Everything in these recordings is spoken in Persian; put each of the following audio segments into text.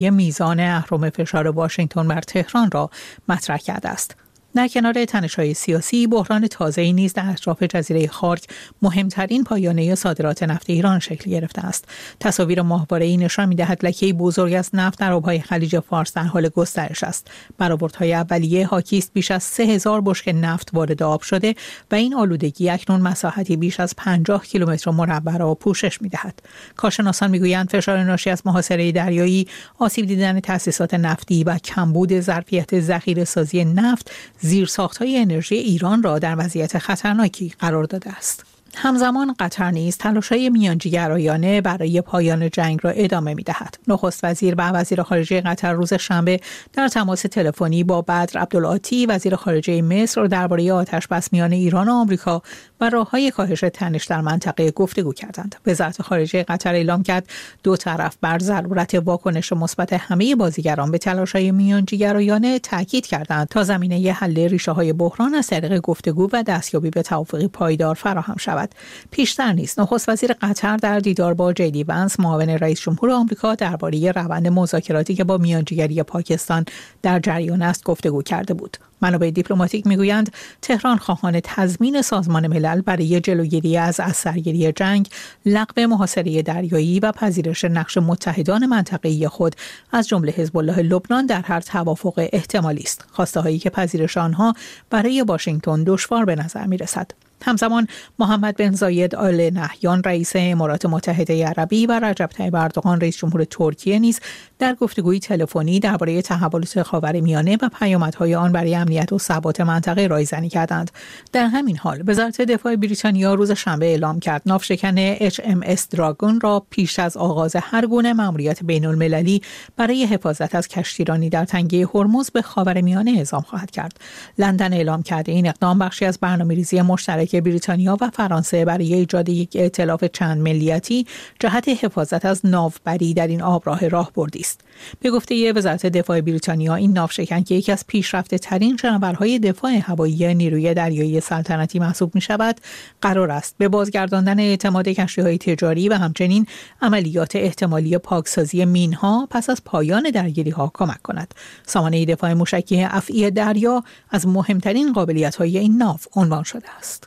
میزان اهرم فشار واشنگتن بر تهران را مطرح کرده است. در کنار تنش‌های سیاسی، بحران تازه‌ای نیز در اطراف جزیره خارک مهمترین پایانه صادرات نفت ایران شکل گرفته است. تصاویر ماهواره‌ای نشان می‌دهد لکه‌ای بزرگ از نفت در آب‌های خلیج فارس در حال گسترش است. برآوردهای اولیه حاکی است بیش از 3000 بشکه نفت وارد آب شده و این آلودگی اکنون مساحتی بیش از 50 کیلومتر مربع را پوشش می‌دهد. کارشناسان می‌گویند فشار ناشی از محاصره دریایی، آسیب دیدن تأسیسات نفتی و کمبود ظرفیت ذخیره‌سازی نفت زیرساخت‌های انرژی ایران را در وضعیت خطرناکی قرار داده است. همزمان قطر نیز تلاش‌های میانجیگرایانه برای پایان جنگ را ادامه می‌دهد. نخست وزیر و وزیر خارجه قطر روز شنبه در تماس تلفنی با بدر عبدالعاطی وزیر خارجه مصر درباره آتش‌بس میان ایران و آمریکا و راه‌های کاهش تنش در منطقه گفتگو کردند. وزارت خارجه قطر اعلام کرد دو طرف بر ضرورت واکنش مثبت همه بازیگران به تلاش‌های میانجیگرایانه تاکید کردند تا زمینه حل ریشه‌های بحران از طریق گفتگو و دستیابی به توافقی پایدار فراهم شود. پیشتر نیز نخست وزیر قطر در دیدار با جی ونس معاون رئیس جمهور آمریکا درباره روند مذاکراتی که با میانجیگری پاکستان در جریان است گفتگو کرده بود. منابع دیپلماتیک میگویند تهران خواهان تضمین سازمان ملل برای جلوگیری از اثرگیری جنگ، لغو محاصره دریایی و پذیرش نقش متحدان منطقه‌ای خود از جمله حزب الله لبنان در هر توافق احتمالی است. خواسته‌هایی که پذیرش آنها برای واشنگتن دشوار به نظر می‌رسد. همزمان محمد بن زاید آل نهیان رئیس امارات متحده عربی و رجب طیب اردوغان رئیس جمهور ترکیه نیز در گفتگوی تلفنی درباره تحولات خاورمیانه و پیامدهای آن برای امنیت و ثبات منطقه رایزنی کردند. در همین حال وزارت دفاع بریتانیا روز شنبه اعلام کرد ناوشکن HMS دراگون را پیش از آغاز هر گونه مأموریت بین‌المللی برای حفاظت از کشتیرانی در تنگه هرمز به خاورمیانه اعزام خواهد کرد. لندن اعلام کرده این اقدام بخشی از برنامه‌ریزی مشترک بریتانیا و فرانسه برای ایجاد یک ائتلاف چند ملیتی جهت حفاظت از ناوبری در این آبراه راهبردی است. به گفته وزارت دفاع بریتانیا این ناوشکن که یکی از پیشرفته‌ترین شناورهای دفاع هوایی نیروی دریایی سلطنتی محسوب می‌شود، قرار است به بازگرداندن اعتماد کشتی‌های تجاری و همچنین عملیات احتمالی پاکسازی مین‌ها پس از پایان درگیری‌ها کمک کند. سامانه دفاع موشکی افعی دریا از مهمترین قابلیت‌های این ناو عنوان شده است.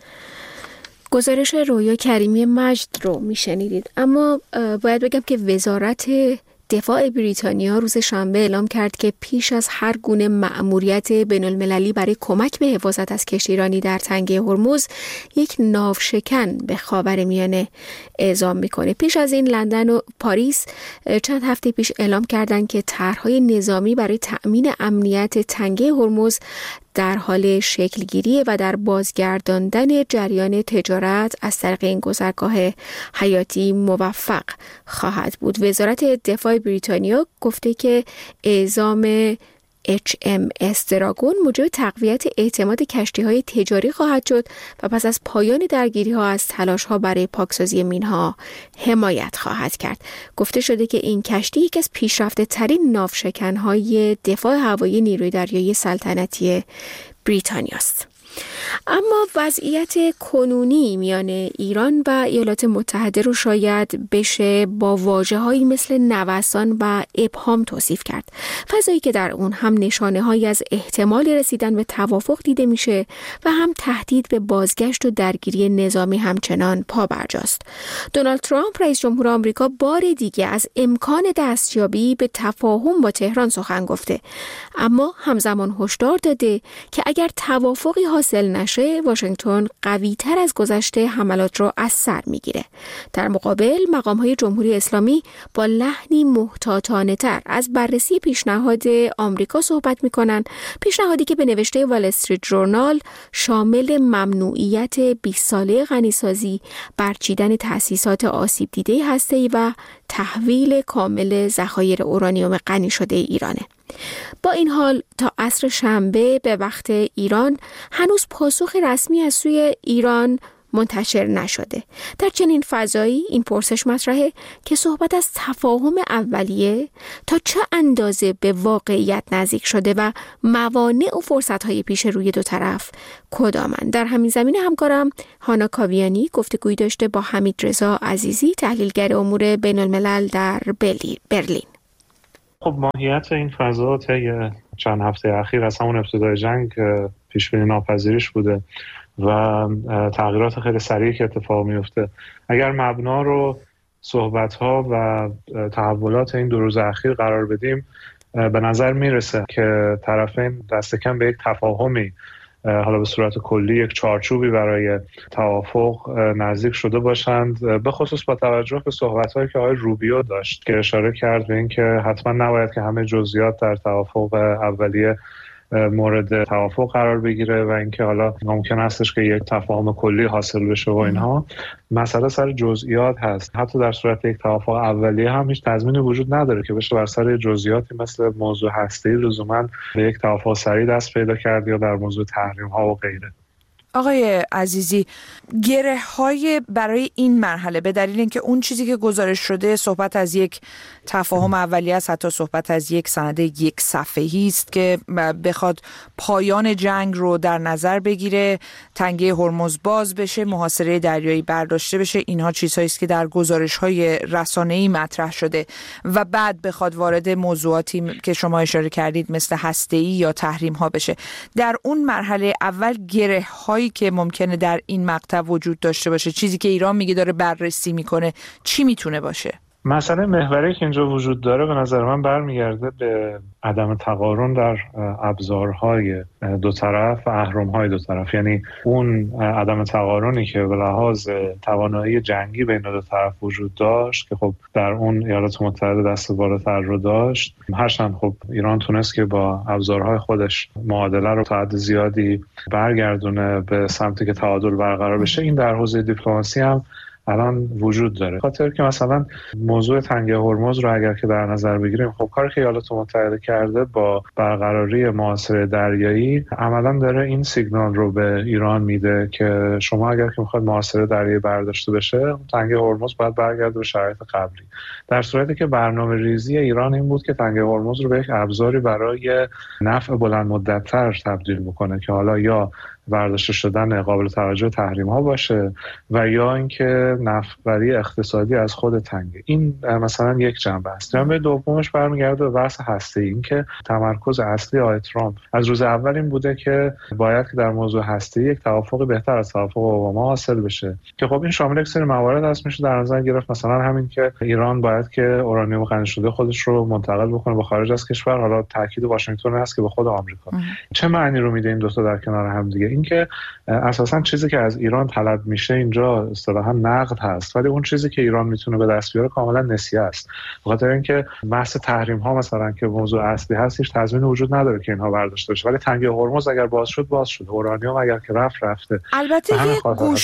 گزارش رویا کریمی مجد رو میشنیدید. اما باید بگم که وزارت دفاع بریتانیا روز شنبه اعلام کرد که پیش از هر گونه مأموریت بین‌المللی برای کمک به حفاظت از کشتیرانی در تنگه هرمز یک ناوشکن به خاورمیانه اعزام میکنه. پیش از این لندن و پاریس چند هفته پیش اعلام کردند که طرح‌های نظامی برای تأمین امنیت تنگه هرمز در حال شکلگیری و در بازگرداندن جریان تجارت از طریق این گذرگاه حیاتی موفق خواهد بود. وزارت دفاع بریتانیا گفته که اعزام HMS دراگون موجب تقویت اعتماد کشتی‌های تجاری خواهد شد و پس از پایان درگیری‌ها از تلاش‌ها برای پاکسازی مین‌ها حمایت خواهد کرد. گفته شده که این کشتی یکی از پیشرفته‌ترین ناوشکن‌های دفاع هوایی نیروی دریایی سلطنتی بریتانیا است. اما وضعیت کنونی میان ایران و ایالات متحده رو شاید بشه با واژه‌هایی مثل نوسان و ابهام توصیف کرد. فضایی که در اون هم نشانه‌هایی از احتمال رسیدن به توافق دیده میشه و هم تهدید به بازگشت و درگیری نظامی همچنان پابرجاست. دونالد ترامپ رئیس جمهور آمریکا بار دیگه از امکان دستیابی به تفاهم با تهران سخن گفته، اما همزمان هشدار داده که اگر توافقی حاصل نشه واشنگتن قوی تر از گذشته حملات را از سر میگیره. در مقابل مقام‌های جمهوری اسلامی با لحنی محتاطانه تر از بررسی پیشنهاد آمریکا صحبت میکنن، پیشنهادی که به نوشته وال استریت ژورنال شامل ممنوعیت 20 ساله غنیسازی، برچیدن تأسیسات آسیب دیده هسته‌ای و تحویل کامل ذخایر اورانیوم غنی شده ایرانه. با این حال تا عصر شنبه به وقت ایران هنوز پاسخ رسمی از سوی ایران منتشر نشده. در چنین فضایی این پرسش مطرحه که صحبت از تفاهم اولیه تا چه اندازه به واقعیت نزدیک شده و موانع و فرصت‌های پیش روی دو طرف کدامند. در همین زمینه همکارم هانا کاویانی گفتگویی داشته با حمید رضا عزیزی، تحلیلگر امور بین‌الملل در برلین. خب ماهیت این فضا طی چند هفته اخیر از همون ابتدای جنگ پیش بینی ناپذیرش بوده و تغییرات خیلی سریعی که اتفاق میفته. اگر مبنا رو صحبت‌ها و تحولات این 2 روز اخیر قرار بدیم، به نظر میرسه که طرفین دست کم به یک تفاهمی، حالا به صورت کلی یک چارچوبی برای توافق نزدیک شده باشند، به خصوص با توجه به صحبت‌هایی که آقای روبیو داشت که اشاره کرد به این که حتما نباید که همه جزئیات در توافق اولیه مورد توافق قرار بگیره و اینکه حالا ممکن استش که یک تفاهم کلی حاصل بشه و اینها. مسئله سر جزئیات هست. حتی در صورت یک توافق اولیه هم هیچ تضمینی وجود نداره که بشه بر سر جزئیاتی مثل موضوع هسته‌ای لزوما به یک توافق سریع دست پیدا کرد یا در موضوع تحریم ها و غیره. آقای عزیزی، گره های برای این مرحله به دلیل اینکه اون چیزی که گزارش شده صحبت از یک تفاهم اولیه است، حتی صحبت از یک سند 1 صفحه‌ای است که بخواد پایان جنگ رو در نظر بگیره، تنگه هرمز باز بشه، محاصره دریایی برداشته بشه، اینها چیزهایی است که در گزارش های رسانه‌ای مطرح شده و بعد بخواد وارد موضوعاتی که شما اشاره کردید مثل هسته‌ای یا تحریم ها بشه. در اون مرحله اول گره های که ممکنه در این مقطع وجود داشته باشه، چیزی که ایران میگه داره بررسی میکنه، چی میتونه باشه؟ مسئله محوری که اینجا وجود داره به نظر من برمیگرده به عدم تقارن در ابزارهای دو طرف و اهرم‌های دو طرف. یعنی اون عدم تقارنی که به لحاظ توانایی جنگی بین دو طرف وجود داشت که خب در اون ایالات متحده دست بالاتر رو داشت، هرچند خب ایران تونست که با ابزارهای خودش معادله رو تا حد زیادی برگردونه به سمتی که تعادل برقرار بشه، این در حوزه دیپلماسی هم الان وجود داره. خاطر که مثلا موضوع تنگه هرمز رو اگر که در نظر بگیریم، خب کاری که ایالات متحده کرده با برقراری محاصره دریایی عملا داره این سیگنال رو به ایران میده که شما اگر که میخواد محاصره دریایی برداشته بشه، تنگه هرمز باید برگرده به شرایط قبلی. در صورتی که برنامه ریزی ایران این بود که تنگه هرمز رو به یک ابزاری برای نفع بلند مدت‌تر تبدیل بکنه که حالا یا برداشته شدن قابل توجه تحریم ها باشه و یا اینکه نفع‌بری اقتصادی از خود تنگه. این مثلا یک جنبه است. جنبه دومش برمیگرده به بحث هسته‌ای. این که تمرکز اصلی آقای ترامپ از روز اول این بوده که باید که در موضوع هسته‌ای یک توافق بهتر از توافق اوباما حاصل بشه که خب این شامل یک سری موارد هست. میشه در نظر گرفت مثلا همین که ایران باید که اورانیوم غنی شده خودش رو منتقل بکنه به خارج از کشور. حالا تاکید واشنگتن هست که به خود آمریکا. چه معنی رو میده این دو تا در کنار هم دیگه؟ اینکه اساساً چیزی که از ایران طلب میشه اینجا اصطلاحاً نقد هست، ولی اون چیزی که ایران میتونه به دست بیاره کاملا نسیه است. به خاطر اینکه بحث تحریم ها مثلا که موضوع اصلی هست، هیچ تضمینی وجود نداره که اینها برداشته بشه، ولی تنگه هرمز اگر باز شد، اورانیوم اگر که رفته. البته یه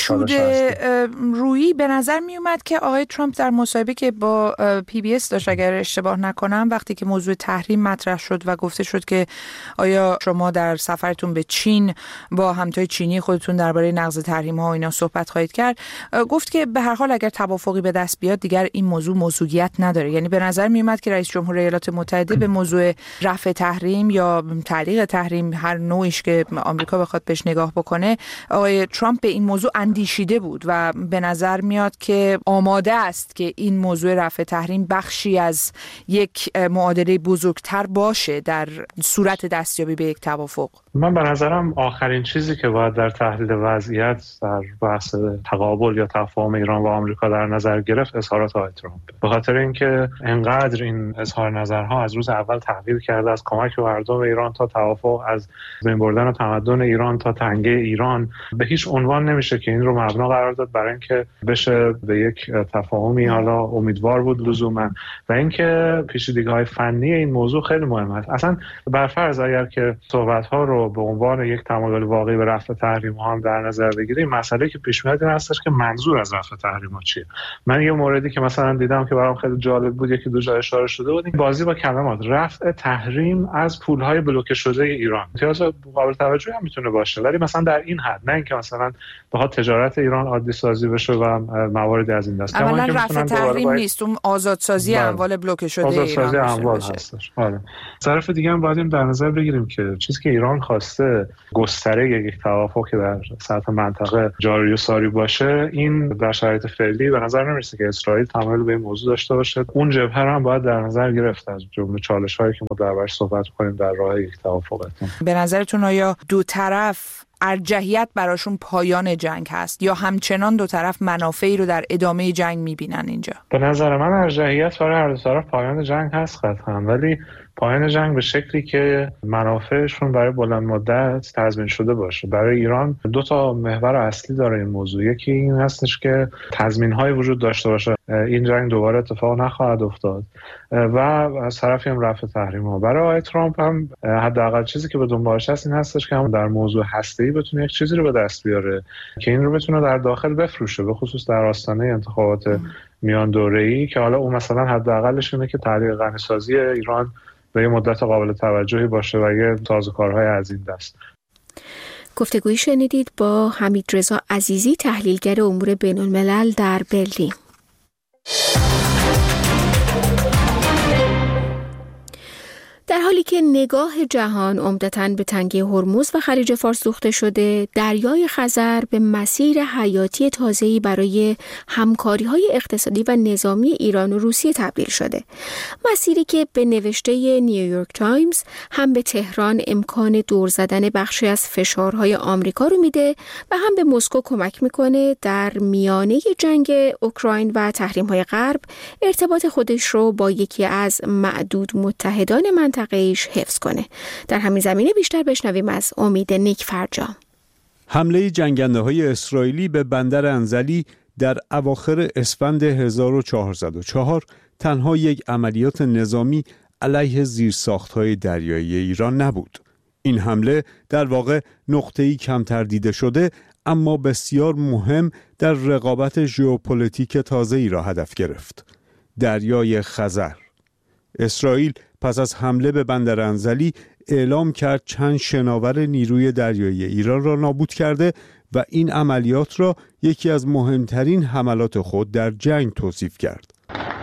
گشوده رویی به نظر می اومد که آقای ترامپ در مصاحبه که با PBS داشت اگر اشتباه نکنم، وقتی که موضوع تحریم مطرح شد و گفته شد که آیا شما در سفرتون به چین با همتای چینی خودتون درباره نقض تحریم ها و اینا صحبت خواهید کرد، گفت که به هر حال اگر توافقی به دست بیاد دیگر این موضوع موضوعیت نداره. یعنی به نظر می اومد که رئیس جمهور ایالات متحده به موضوع رفع تحریم یا تعلیق تحریم، هر نوعیش که آمریکا بخواد بهش نگاه بکنه، آقای ترامپ به این موضوع اندیشیده بود و به نظر میاد که آماده است که این موضوع رفع تحریم بخشی از یک معادله بزرگتر باشه در صورت دستیابی به یک توافق. من به نظرم آخرین چیزی که باید در تحلیل وضعیت در بحث تقابل یا تفاهم ایران و آمریکا در نظر گرفت اظهارات آقای ترامپ، به خاطر اینکه انقدر این اظهار نظرها از روز اول تحویل کرده از کمک به مردم ایران تا توافق، از بین بردن تمدن ایران تا تنگه ایران، به هیچ عنوان نمیشه که این رو مبنا قرار داد برای اینکه بشه به یک تفاهمی حالا امیدوار بود لزوما. و اینکه پیچیدگی‌های فنی این موضوع خیلی مهم است. اصلا برفرض اگر که صحبت‌ها رو به عنوان یک تمایل واقعی به رفع تحریم‌ها هم در نظر بگیریم، مسئله که پیش میاد این هستش که منظور از رفع تحریم‌ها چیه. من یه موردی که مثلا دیدم که برام خیلی جالب بود، یکی دو جا اشاره شده بود، این بازی با کلمات، رفع تحریم از پول‌های بلوکه شده ایران. امتیاز قابل توجهی هم میتونه باشه، ولی مثلا در این حد، نه اینکه مثلا بخواد تجارت ایران عادی سازی بشه و مواردی از این دست. اولا رفع تحریم نیست، اون آزادسازی اموال بلوکه شده آزادسازی اموال هستش. آره. طرف دیگه هم باید در نظر بگیریم که چیزی که ایران خواسته گستره یک توافق که در سطح منطقه جاری و ساری باشه، این در در شرایط فعلی به نظر نمیرسه که اسرائیل تمایل به این موضوع داشته باشه. اون جبهه هم باید در نظر گرفت از جمله چالش‌هایی که ما دربارش صحبت کنیم در راه یک توافق. به نظرتون آیا دو طرف ارجحیت براشون پایان جنگ هست یا همچنان دو طرف منافعی رو در ادامه جنگ میبینن اینجا؟ به نظر من ارجحیت برای هر دو طرف پایان جنگ هست قطعا، ولی پایان جنگ به شکلی که منافعشون برای بلند مدت تضمین شده باشه. برای ایران دو تا محور اصلی داره این موضوع. یکی این هستش که تضمین‌های وجود داشته باشه این جنگ دوباره اتفاق نخواهد افتاد و از طرفی هم رفع تحریم‌ها. برای آقای ترامپ هم حداقل چیزی که به دنبالش هست این هستش که هم در موضوع هسته‌ای بتونه یک چیزی رو به دست بیاره که این رو بتونه در داخل بفروشه، به خصوص در آستانه انتخابات میان دوره‌ای، که حالا اون مثلا حداقلش اینه که تحریک غنی‌سازی ایران به یه مدت قابل توجهی باشه و یه سازوکارهای از این دست. گفتگویی شنیدید با حمیدرضا عزیزی، تحلیلگر امور بین‌الملل در برلین. در حالی که نگاه جهان عمدتاً به تنگه هرمز و خلیج فارس دوخته شده، دریای خزر به مسیر حیاتی تازه‌ای برای همکاری‌های اقتصادی و نظامی ایران و روسیه تبدیل شده. مسیری که به نوشته نیویورک تایمز هم به تهران امکان دور زدن بخشی از فشارهای آمریکا رو میده و هم به مسکو کمک میکنه در میانه جنگ اوکراین و تحریم‌های غرب ارتباط خودش رو با یکی از معدود متحدان منطقه حفظ کنه. در همین زمینه بیشتر بشنویم از امید نیک فرجام. حمله جنگنده‌های اسرائیلی به بندر انزلی در اواخر اسفند 1404 تنها یک عملیات نظامی علیه زیرساخت‌های دریایی ایران نبود. این حمله در واقع نقطه‌ای کمتر دیده شده اما بسیار مهم در رقابت ژئوپلیتیک تازه‌ای را هدف گرفت. دریای خزر. اسرائیل پس از حمله به بندر انزلی اعلام کرد چند شناور نیروی دریایی ایران را نابود کرده و این عملیات را یکی از مهمترین حملات خود در جنگ توصیف کرد.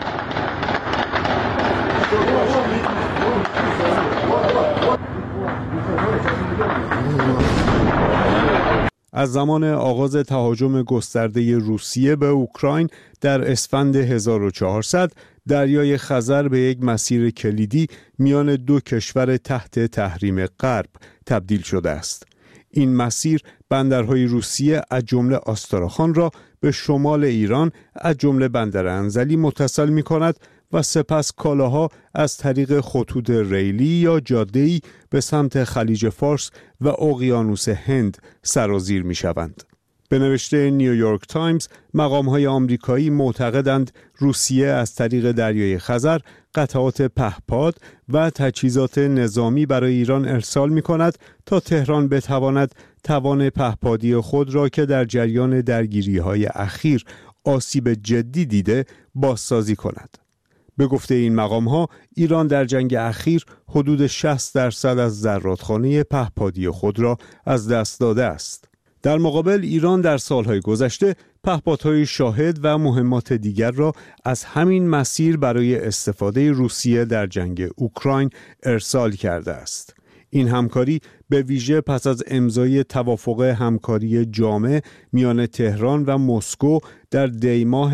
از زمان آغاز تهاجم گسترده روسیه به اوکراین در اسفند 1400 دریای خزر به یک مسیر کلیدی میان دو کشور تحت تحریم غرب تبدیل شده است. این مسیر بندرهای روسیه از جمله آستراخان را به شمال ایران از جمله بندر انزلی متصل می کند و سپس کالاها از طریق خطوط ریلی یا جاده‌ای به سمت خلیج فارس و اقیانوس هند سرازیر می شوند. به نوشته نیویورک تایمز، مقام‌های آمریکایی معتقدند روسیه از طریق دریای خزر قطعات پهپاد و تجهیزات نظامی برای ایران ارسال می‌کند تا تهران بتواند توان پهپادی خود را که در جریان درگیری‌های اخیر آسیب جدی دیده بازسازی کند. به گفته این مقام‌ها، ایران در جنگ اخیر حدود 60% از زرادخانه پهپادی خود را از دست داده است. در مقابل ایران در سالهای گذشته پهپادهای شاهد و مهمات دیگر را از همین مسیر برای استفاده روسیه در جنگ اوکراین ارسال کرده است. این همکاری به ویژه پس از امضای توافق همکاری جامع میان تهران و مسکو در دی ماه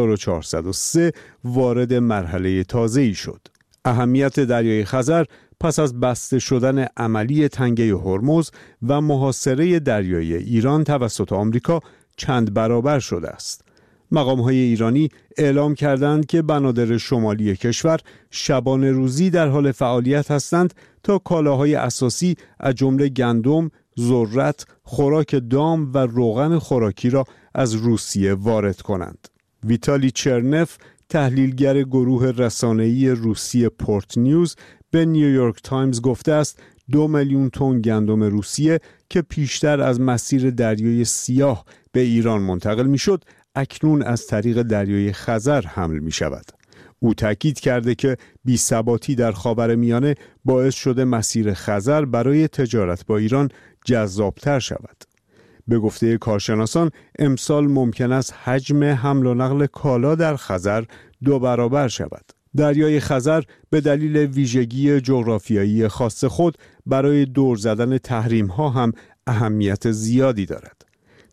1403 وارد مرحله تازه‌ای شد. اهمیت دریای خزر پس از بسته شدن عملی تنگه هرمز و محاصره دریایی ایران توسط آمریکا چند برابر شده است. مقام‌های ایرانی اعلام کردند که بنادر شمالی کشور شبانه روزی در حال فعالیت هستند تا کالاهای اساسی از جمله گندم، ذرت، خوراک دام و روغن خوراکی را از روسیه وارد کنند. ویتالی چرنف، تحلیلگر گروه رسانه‌ای روسیه پورت نیوز، به نیویورک تایمز گفته است 2 میلیون تن گندم روسیه که پیشتر از مسیر دریای سیاه به ایران منتقل میشد، اکنون از طریق دریای خزر حمل می شود. او تاکید کرده که بی‌ثباتی در خاورمیانه باعث شده مسیر خزر برای تجارت با ایران جذابتر شود. به گفته کارشناسان، امسال ممکن است حجم حمل و نقل کالا در خزر 2 برابر شود. دریای خزر به دلیل ویژگی جغرافیایی خاص خود برای دور زدن تحریم‌ها هم اهمیت زیادی دارد.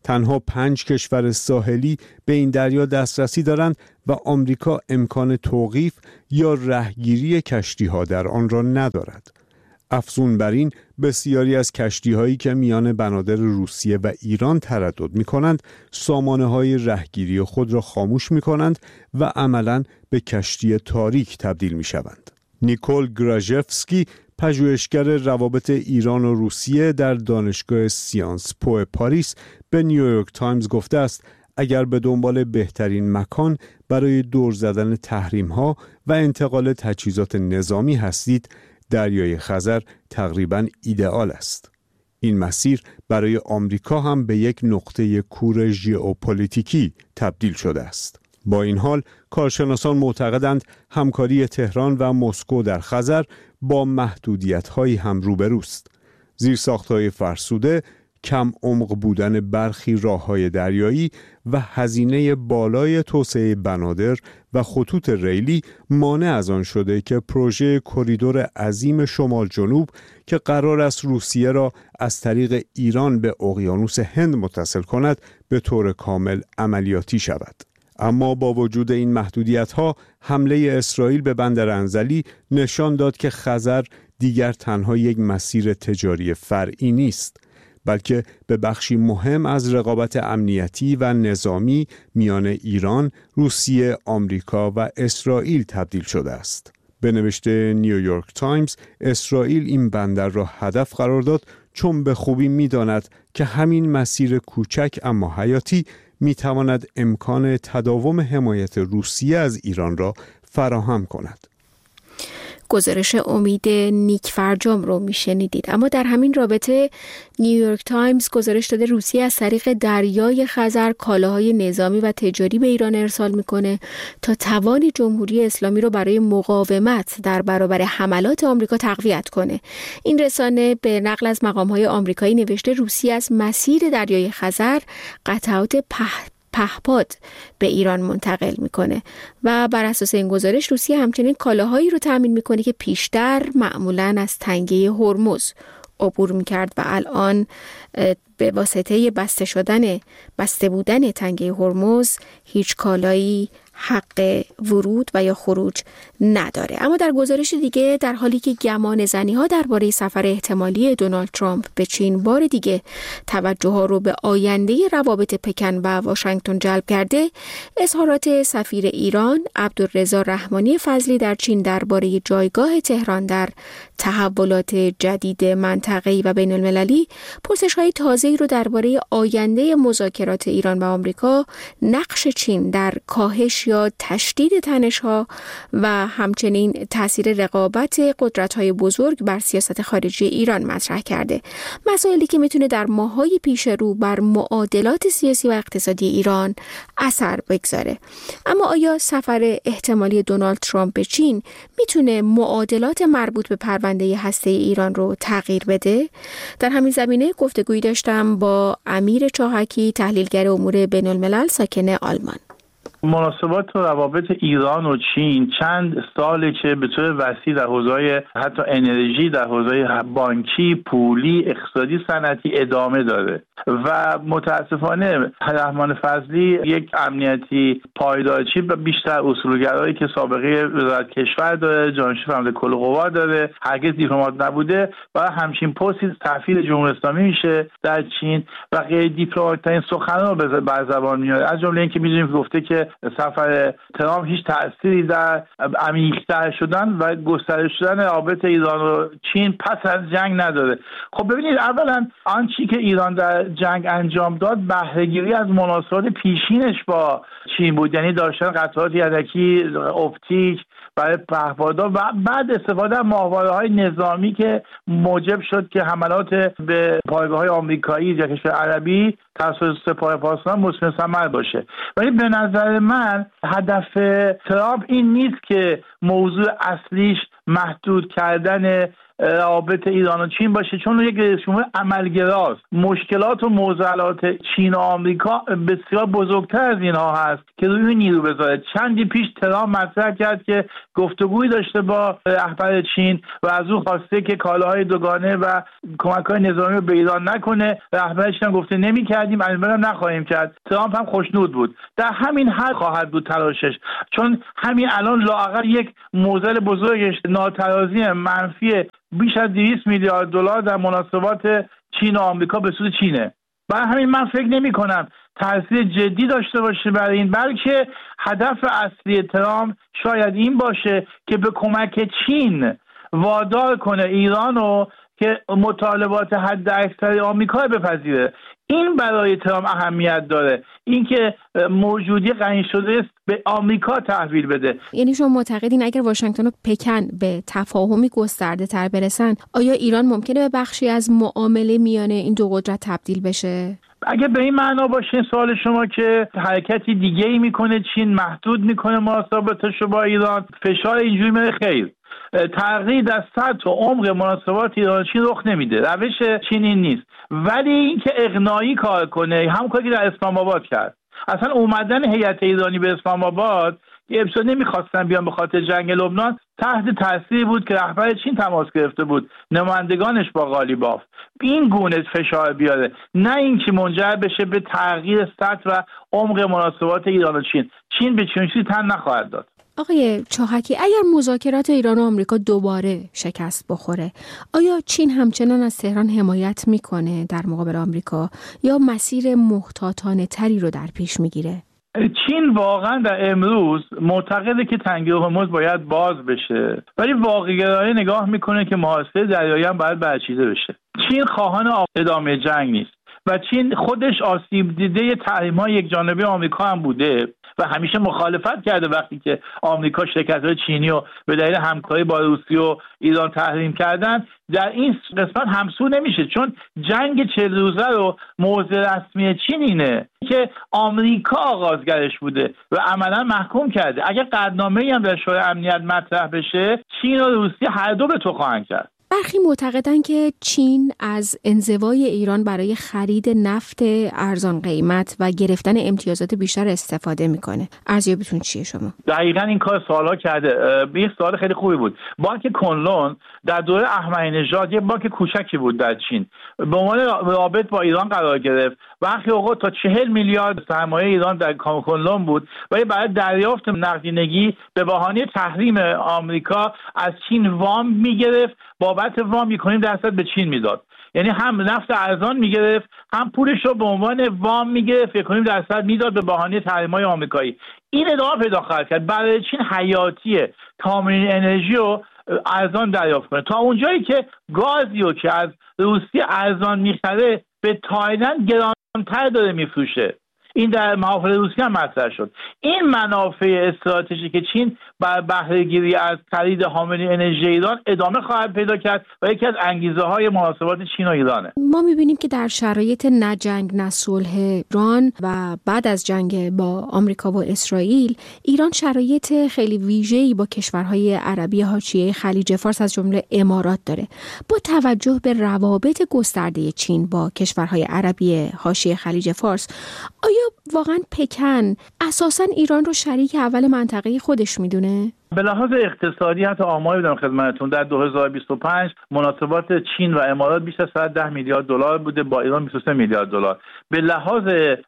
تنها 5 کشور ساحلی به این دریا دسترسی دارند و آمریکا امکان توقیف یا رهگیری کشتی‌ها در آن را ندارد. افزون بر این، بسیاری از کشتی‌هایی که میان بنادر روسیه و ایران تردد می‌کنند، سامانه‌های رهگیری خود را خاموش می‌کنند و عملاً به کشتی تاریک تبدیل می‌شوند. نیکول گراژفسکی، پژوهشگر روابط ایران و روسیه در دانشگاه سیانس پو پاریس، به نیویورک تایمز گفته است اگر به دنبال بهترین مکان برای دور زدن تحریم‌ها و انتقال تجهیزات نظامی هستید، دریای خزر تقریباً ایدئال است. این مسیر برای آمریکا هم به یک نقطه کور ژئوپلیتیکی تبدیل شده است. با این حال، کارشناسان معتقدند همکاری تهران و مسکو در خزر با محدودیت‌هایی هم روبروست. زیرساخت‌های فرسوده، کم عمق بودن برخی راه‌های دریایی و هزینه بالای توسعه بنادر و خطوط ریلی مانع از آن شده که پروژه کریدور عظیم شمال جنوب که قرار است روسیه را از طریق ایران به اقیانوس هند متصل کند به طور کامل عملیاتی شود. اما با وجود این محدودیت‌ها، حمله اسرائیل به بندر انزلی نشان داد که خزر دیگر تنها یک مسیر تجاری فرعی نیست، بلکه به بخشی مهم از رقابت امنیتی و نظامی میان ایران، روسیه، آمریکا و اسرائیل تبدیل شده است. به نوشته نیویورک تایمز، اسرائیل این بندر را هدف قرار داد چون به خوبی می‌داند که همین مسیر کوچک اما حیاتی می‌تواند امکان تداوم حمایت روسیه از ایران را فراهم کند. گزارش امید نیک فرجام رو میشنیدید. اما در همین رابطه نیویورک تایمز گزارش داده روسیه از طریق دریای خزر کالاهای نظامی و تجاری به ایران ارسال میکنه تا توان جمهوری اسلامی رو برای مقاومت در برابر حملات آمریکا تقویت کنه. این رسانه به نقل از مقام‌های آمریکایی نوشته روسیه از مسیر دریای خزر قطعات پهپاد به ایران منتقل میکنه و بر اساس این گزارش روسیه همچنین کالاهایی رو تامین میکنه که پیشتر معمولاً از تنگه هرمز عبور میکرد و الان به واسطه بسته بودن تنگه هرمز هیچ کالایی حق ورود و یا خروج نداره. اما در گزارش دیگه، در حالی که گمان زنی ها درباره سفر احتمالی دونالد ترامپ به چین بار دیگه توجه ها رو به آینده روابط پکن و واشنگتن جلب کرده، اظهارات سفیر ایران عبدالرضا رحمانی فضلی در چین درباره جایگاه تهران در تحولات جدید منطقه‌ای و بین المللی پرسش‌های تازه‌ای رو درباره آینده مذاکرات ایران و آمریکا، نقش چین در کاهش یا تشدید تنش‌ها و همچنین تاثیر رقابت قدرت‌های بزرگ بر سیاست خارجی ایران مطرح کرده. مسائلی که میتونه در ماه‌های پیش رو بر معادلات سیاسی و اقتصادی ایران اثر بگذاره. اما آیا سفر احتمالی دونالد ترامپ به چین میتونه معادلات مربوط به پرونده هسته ایران رو تغییر بده؟ در همین زمینه گفتگویی داشتم با امیر چاهکی، تحلیلگر امور بین الملل ساکن آلمان. مناسبات و روابط ایران و چین چند ساله که به طور وسیع در حوزه‌های حتی انرژی، در حوزه‌های بانکی، پولی، اقتصادی، صنعتی ادامه داره و متاسفانه رحمان فضلی یک امنیتی پایدارچی و بیشتر اصولگرایی که سابقه وزارت کشور داره، جانشین فرمانده کل قوا داره، هرگز دیپلمات نبوده و همچین پستی سفیر جمهوری اسلامی میشه در چین و غیر دیپلماتیک ترین سخنان رو بر زبان میاره. از جمله اینکه می‌دونیم گفته که سفر ترامپ هیچ تأثیری در عمیق‌تر شدن و گسترش شدن رابطه ایران و چین پس از جنگ نداره. خب ببینید، اولا آنچه که ایران در جنگ انجام داد بهره‌گیری از مناسبات پیشینش با چین بود، یعنی داشتن قطعات یدکی اپتیک برای پهپادها و بعد استفاده از ماهواره‌های نظامی که موجب شد که حملات به پایگاه‌های آمریکایی یا کشور عربی توسط سپاه پاسداران مثمر ثمر باشه. ولی به نظر من هدف ترامپ این نیست که موضوع اصلیش محدود کردن روابط ایران و چین باشه، چون یک رئیس جمهور عملگراست. مشکلات و معضلات چین و آمریکا بسیار بزرگتر از اینها هست که روی نیرو بذاره. چندی پیش ترامپ مطرح کرد که گفتگویی داشته با رهبر چین و از او خواسته که کالاهای دوگانه و کمک‌های نظامی رو به ایران نکنه. رهبر چین گفته نمی‌کردیم، البته نخواهیم کرد. ترامپ هم خوشنود بود. در همین حد خواهد بود تلاشش، چون همین الان لااقل یک معضل بزرگش ناترازی منفی بیش از 200 میلیارد دلار در مناسبات چین و آمریکا به سود چینه. برای همین من فکر نمی‌کنم تاثیر جدی داشته باشه برای این، بلکه هدف اصلی ترامپ شاید این باشه که به کمک چین وادار کنه ایرانو که مطالبات حد اکثر آمریکا بپذیره. این برای ترامپ اهمیت داره، اینکه موجودی غنی شده است به آمریکا تحویل بده. یعنی شما معتقدین اگر واشنگتن و پکن به تفاهمی گسترده تر برسن، آیا ایران ممکنه به بخشی از معامله میانه این دو قدرت تبدیل بشه؟ اگه به این معنا باشه سوال شما که حرکتی دیگه ای میکنه چین، محدود میکنه مناسباتش با ایران، فشار اینجوری میره، خیر. تغییر در سطح و عمق مناسبات ایران چین رخ نمیده. روش چین این نیست، ولی اینکه اقناعی کار کنه، هم کاری که در اسلام آباد کرد. اصلا اومدن هیئت ایرانی به اسلام آباد که ابتدا نمیخواستن بیان به خاطر جنگ لبنان، تحت تاثیر بود که رهبر چین تماس گرفته بود، نمایندگانش با قالیباف این گونه فشار بیاره، نه اینکه منجر بشه به تغییر سطح و عمق مناسبات ایران و چین. چین به چنین چیزی تن نخواهد داد. آقای چاهکی، اگر مذاکرات ایران و آمریکا دوباره شکست بخوره، آیا چین همچنان از تهران حمایت میکنه در مقابل آمریکا یا مسیر محتاطانه تری رو در پیش میگیره؟ چین واقعا در امروز معتقده که تنگه هرمز باید باز بشه، ولی واقع‌گرایانه نگاه میکنه که محاصره دریایی هم باید برچیده بشه. چین خواهان ادامه جنگ نیست و چین خودش آسیب دیده تحریم‌های یکجانبه آمریکا هم بوده و همیشه مخالفت کرده وقتی که آمریکا شرکت‌های چینی رو به دلیل همکاری با روسیه و ایران تحریم کردن. در این قسمت همسو نمیشه، چون جنگ 40 روزه رو موضع رسمی چین اینه که آمریکا آغازگرش بوده و عملا محکوم کرده. اگر قطعنامه‌ای هم در شورای امنیت مطرح بشه، چین و روسیه هر دو به تو خواهند کرد. برخی معتقدند که چین از انزوای ایران برای خرید نفت ارزان قیمت و گرفتن امتیازات بیشتر استفاده میکنه. ارزیابیتون چیه شما؟ دقیقاً این کار سوالا کرده. یک سوال خیلی خوبی بود. بانک کنلون در دوره احمدی‌نژاد یک بانک کوچکی بود در چین، به عنوان رابط با ایران قرار گرفت. برخی اوقات تا 40 میلیارد سرمایه ایران در کنلون بود، ولی برای دریافت نقدینگی به بهانه تحریم آمریکا از چین وام میگرفت، بابت وام 1.5% به چین میداد. یعنی هم نفت ارزان میگرفت، هم پولش رو به عنوان وام میگرفت، 1.5% میداد به بهانه تحریم‌های آمریکایی. این ادامه پیدا خواهد کرد. برای چین حیاتیه تامین انرژی رو ارزان دریافت کنه. تا اونجایی که گازی رو که از روسیه ارزان میخره به تایلند گرانتر داره میفروشه. این در محافل روسیه هم مطرح شد. این منافع استراتژیک چین بر بهره‌گیری از خرید حامل انرژی ایران ادامه خواهد پیدا کرد و یکی از انگیزه‌های مناسبات چین و ایرانه. ما می‌بینیم که در شرایط نه جنگ نه صلح ایران و بعد از جنگ با آمریکا و اسرائیل، ایران شرایط خیلی ویژه‌ای با کشورهای عربی حاشیه خلیج فارس از جمله امارات داره. با توجه به روابط گسترده چین با کشورهای عربی حاشیه خلیج فارس، آیا واقعا پکن اساساً ایران رو شریک اول منطقه خودش میدونه؟ به لحاظ اقتصادی حتی آماری بدم خدمتتون، در 2025 مناسبات چین و امارات بیش از 110 میلیارد دلار بوده، با ایران 23 میلیارد دلار. به لحاظ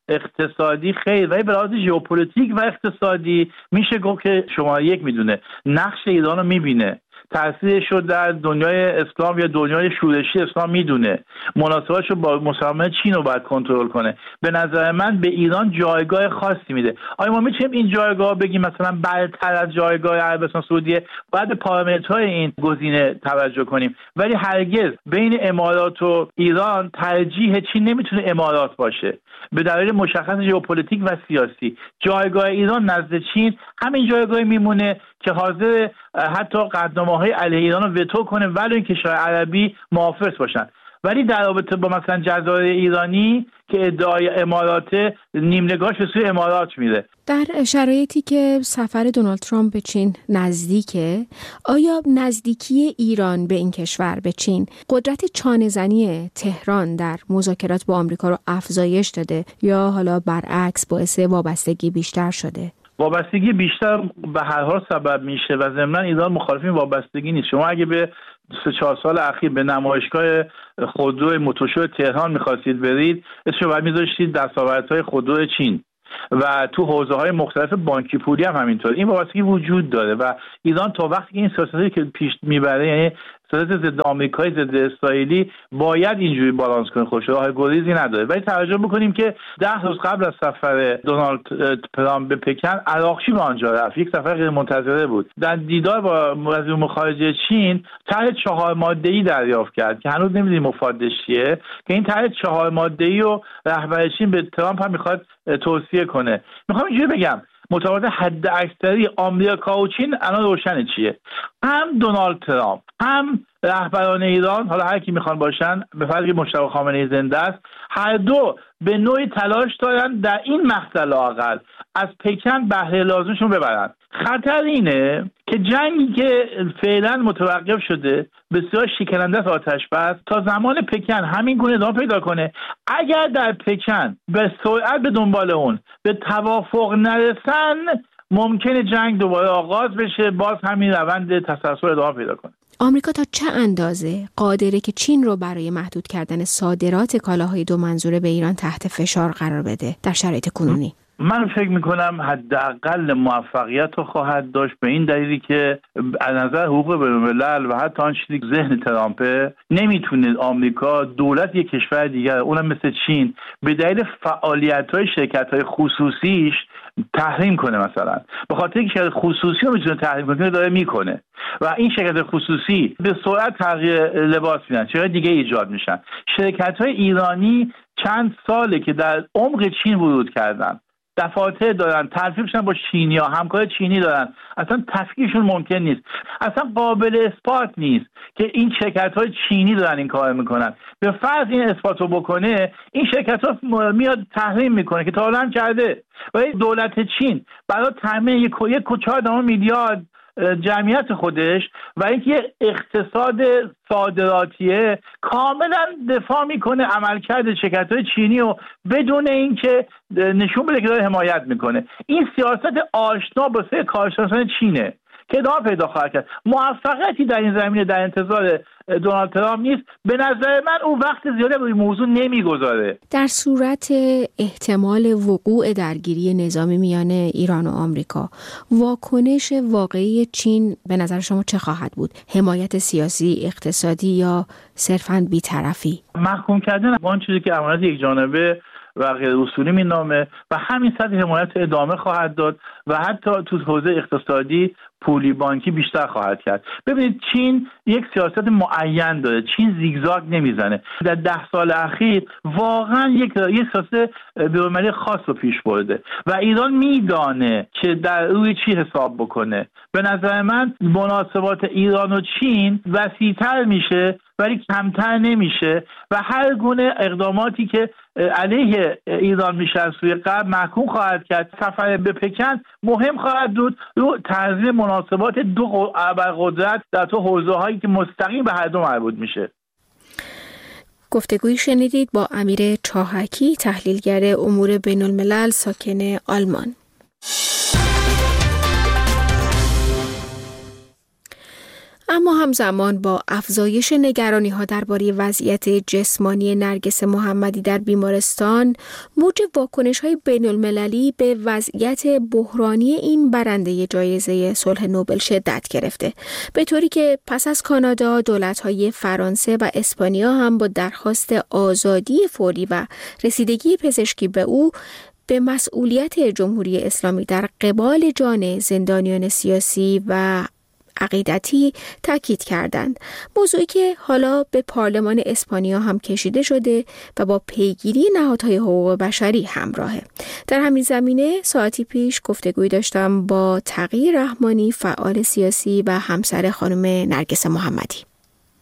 اقتصادی خیر، ولی به لحاظ ژئوپلیتیک و اقتصادی میشه گفت که شماره یک میدونه، نقش ایران رو میبینه، تأثیرش رو در دنیای اسلام یا دنیای شورشی اسلام میدونه، مناسباتش رو با مسلمانان چین رو باید کنترل کنه. به نظر من به ایران جایگاه خاصی میده. آیا ما میتونیم این جایگاه بگیم مثلا برتر از جایگاه عربستان سعودیه؟ باید به پارامترهای این گزینه توجه کنیم، ولی هرگز بین امارات و ایران ترجیح چین نمیتونه امارات باشه به دلیل مشخص ژئوپلیتیک و سیاسی. جایگاه ایران نزد چین همین جایگاهی میمونه که حاضر حتی قطعنامه‌های علیه ایران رو وتو کنه ولی این کشور عربی محافظ باشن. ولی در رابطه با مثلا جزایر ایرانی که ادعای امارات، نیم نگاهش به سوی امارات میره. در شرایطی که سفر دونالد ترامپ به چین نزدیکه، آیا نزدیکی ایران به این کشور به چین قدرت چانه‌زنی تهران در مذاکرات با آمریکا رو افزایش داده یا حالا برعکس باعث وابستگی بیشتر شده؟ وابستگی بیشتر به هر حال سبب میشه و ضمن ایران مخالف این وابستگی نیست. شما اگه به 3-4 سال اخیر به نمایشگاه خودرو موتورشو تهران می‌خواستید برید، اسمش باید می‌ذاشتید دستاوردهای خودرو چین و تو حوزه‌های مختلف بانکی پولی هم همینطور. این وابستگی وجود داره و ایران تا وقتی که این سیاستی که پیش میبره، یعنی سیاست ضد آمریکایی، ضد اسرائیلی، باید اینجوری بالانس کنه خودش، راه گریزی نداره. ولی توجه بکنیم که 10 روز قبل از سفر دونالد ترامپ به پکن، عراقچی به آنجا رفت. یک سفر غیر منتظره بود. در دیدار با وزیر امور خارجه چین طرح 4 ماده‌ای دریافت کرد که هنوز نمی‌دونیم مفادش چیه، که این طرح 4 ماده‌ای رو رهبر چین به ترامپ هم می‌خواد توصیه کنه. می‌خوام اینجوری بگم متوسط حد اکثری آمریکا و چین الان روشن چیه. هم دونالد ترامپ هم رهبران ایران، حالا هر کی میخوان باشن، به فرض مجتبی خامنه‌ای زنده است، هر دو به نوعی تلاش دارن در این مقطع لااقل از پکن بهره لازمشون ببرن. خطر اینه که جنگی که فعلا متوقف شده بسیار شکننده است، آتش بس تا زمان پکن همین گونه ادامه پیدا کنه. اگر در پکن به سرعت به دنبال اون به توافق نرسن، ممکنه جنگ دوباره آغاز بشه، باز همین روند تسلسل ادامه پیدا کنه. آمریکا تا چه اندازه قادره که چین رو برای محدود کردن صادرات کالاهای دو منظوره به ایران تحت فشار قرار بده در شرایط کنونی؟ من فکر میکنم حداقل موفقیت رو خواهد داشت، به این دلیلی که از نظر حقوق بین‌الملل و حتی آن چیزی که ذهن ترامپه، نمیتونه آمریکا دولت یک کشور دیگر، اونم مثل چین، به دلیل فعالیت‌های شرکت‌های خصوصیش تحریم کنه. مثلا به خاطر اینکه شرکت خصوصی رو میتونه تحریم کنه، داره میکنه و این شرکت خصوصی به سرعت تغییر لباس میدن، شرکت دیگه ایجاد میشن. شرکت‌های ایرانی چند ساله که در عمق چین ورود کردن، دفاتر دارن، تلفیقشون با چینی‌ها، همکار چینی دارن، اصلا تفکیکشون ممکن نیست، اصلا قابل اثبات نیست که این شرکت‌های چینی دارن این کار میکنن. به فرض این اثباتو بکنه، این شرکت‌ها میاد تحریم میکنه که تا الان هم کرده. و دولت چین برای تامین 1.4 میلیارد جمعیت خودش و اینکه اقتصاد صادراتیه، کاملا دفاع میکنه عملکرد شرکت‌های چینی و بدون اینکه نشون بده که داره حمایت میکنه. این سیاست آشنا با سه کارشناسان چینه که ادامه پیدا خواهد کرد. موفقیتی در این زمینه در انتظار دونالد ترامپ نیست. به نظر من اون وقت زیاده روی موضوع نمیگذاره. در صورت احتمال وقوع درگیری نظامی میان ایران و آمریکا، واکنش واقعی چین به نظر شما چه خواهد بود؟ حمایت سیاسی، اقتصادی یا صرفاً بی‌طرفی؟ محکوم کردن آن چیزی که امانت یک جانبه و غیر اصولی مینامه و همین سطح حمایت ادامه خواهد داد و حتی تو حوزه اقتصادی، پولی، بانکی بیشتر خواهد کرد. ببینید چین یک سیاست معین داره. چین زیگزاگ نمیزنه. در 10 سال اخیر واقعا یک سیاست بین‌المللی خاص رو پیش برده و ایران میدانه که در روی چی حساب بکنه. به نظر من مناسبات ایران و چین وسیع‌تر میشه ولی کمتر نمیشه و هر گونه اقداماتی که علیه ایران میشه از سوی غرب محکوم خواهد کرد. سفر به پکن مهم خواهد بود رو تنظیم مناسبات دو ابرقدرت در تو حوزه‌هایی که مستقیم به هر دو مربوط میشه. گفتگویی شنیدید با امیر چاهکی، تحلیلگر امور بین الملل ساکن آلمان. اما همزمان با افزایش نگرانی‌ها درباره وضعیت جسمانی نرگس محمدی در بیمارستان، موج واکنش‌های بین‌المللی به وضعیت بحرانی این برنده جایزه صلح نوبل شدت گرفته، به طوری که پس از کانادا، دولت‌های فرانسه و اسپانیا هم با درخواست آزادی فوری و رسیدگی پزشکی به او به مسئولیت جمهوری اسلامی در قبال جان زندانیان سیاسی و عقیدتی تاکید کردند. موضوعی که حالا به پارلمان اسپانیا هم کشیده شده و با پیگیری نهادهای حقوق بشری همراهه. در همین زمینه ساعتی پیش گفتگوی داشتم با تقی رحمانی، فعال سیاسی و همسر خانم نرگس محمدی.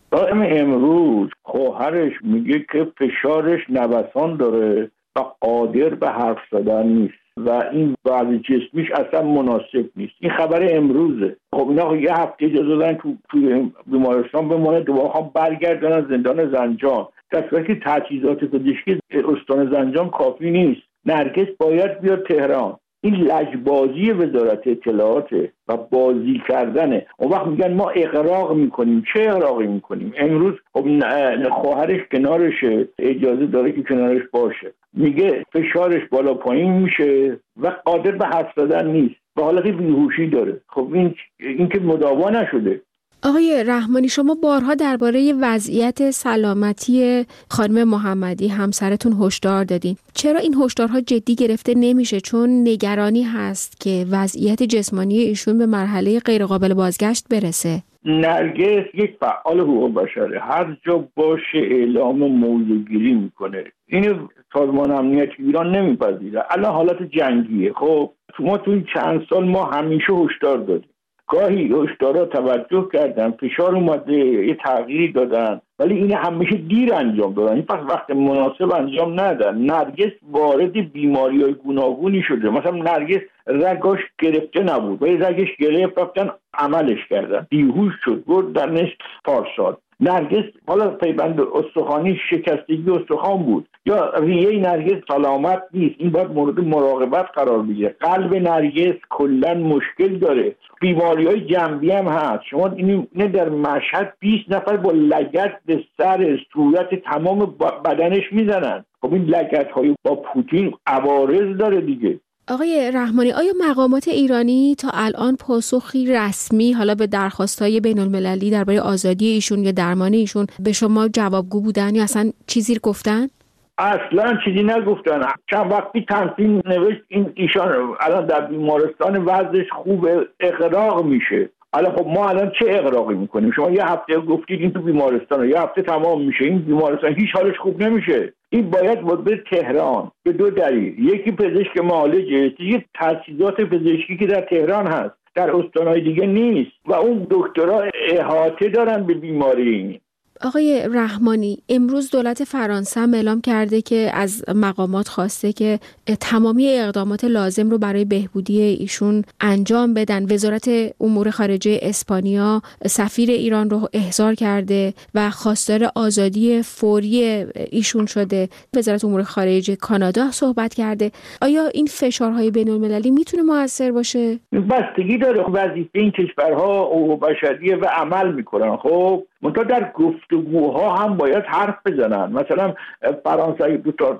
دائم امروز خواهرش میگه که فشارش نوسان داره و قادر به حرف زدن نیست و این وضع جسمیش اصلا مناسب نیست. این خبر امروزه. خب اینا یه هفته اجازه دادن تو بیمارستان بمونه، دوباره هم برگردن زندان زنجان، در صورتی که تجهیزات پزشکی استان زنجان کافی نیست. نرگس باید بیاد تهران. این لجبازی وزارت اطلاعاته و بازی کردنه. اون وقت میگن ما اغراق میکنیم. چه اغراقی میکنیم؟ امروز خب خواهرش کنارشه، اجازه داره که کنارش باشه، میگه فشارش بالا پایین میشه و قادر به حرف زدن نیست و حالت بیهوشی داره. خب این که مداوا نشده. آقای رحمانی، شما بارها درباره وضعیت سلامتی خانم محمدی همسرتون هشدار دادین. چرا این هشدارها جدی گرفته نمیشه؟ چون نگرانی هست که وضعیت جسمانی ایشون به مرحله غیرقابل بازگشت برسه. نرگس یک فعال حقوق بشره، هر جا باشه اعلام موضوعگیری میکنه. اینو سازمان امنیت ایران نمیپذیره. الان حالت جنگیه. خب ما تو این چند سال ما همیشه هشدار دادیم، گاهی هشدارا توجه کردن، فشار اومده، یه تغییری دادن، ولی این همیشه دیر انجام دادن. این پس وقت مناسب انجام ندادن. نرگس وارد بیماری‌های گوناگونی شده. مثلا نرگس رگاش گرفته نبود، ولی رگش گرفت، رفتن عملش کردن، بیهوش شد، برد در نصف پارسال. نرگس حالا پیوند استخوانی، شکستگی استخوان بود، یا ریه نرگس سلامت نیست، این باید مورد مراقبت قرار بگیره. قلب نرگس کلا مشکل داره، بیماری‌های جنبی هم هست. شما این در مشهد 20 نفر با لگد به سر، صورت، تمام بدنش میزنن. خب این لگدهای با پوتین عوارض داره دیگه. آقای رحمانی، آیا مقامات ایرانی تا الان پاسخی رسمی حالا به درخواست‌های بین‌المللی درباره آزادی ایشون یا درمان ایشون به شما جوابگو بودن یا اصلا چیزی گفتن؟ اصلا چیزی نگفتن. چند وقتی تنظیم نوشت ایشان الان در بیمارستان وضعش خوبه، اغراق میشه. الان خب ما الان چه اغراقی میکنیم؟ شما یه هفته گفتید این تو بیمارستانه، یه هفته تمام میشه این بیمارستان هیچ حالش خوب نمیشه. این باید به تهران به دو دلیل. یکی پزشک معالجه، یه تجهیزات پزشکی که در تهران هست، در استانهای دیگه نیست و اون دکترها احاطه دارن به بیماری. آقای رحمانی، امروز دولت فرانسه هم اعلام کرده که از مقامات خواسته که تمامی اقدامات لازم رو برای بهبودی ایشون انجام بدن. وزارت امور خارجه اسپانیا سفیر ایران رو احضار کرده و خواستار آزادی فوری ایشون شده. وزارت امور خارجه کانادا صحبت کرده. آیا این فشارهای بین‌المللی میتونه مؤثر باشه؟ بستگی داره. وظیفه این کشورها حقوق بشریه و عمل میکنن. خب منتها در گفتگوها هم باید حرف بزنن. مثلا فرانسه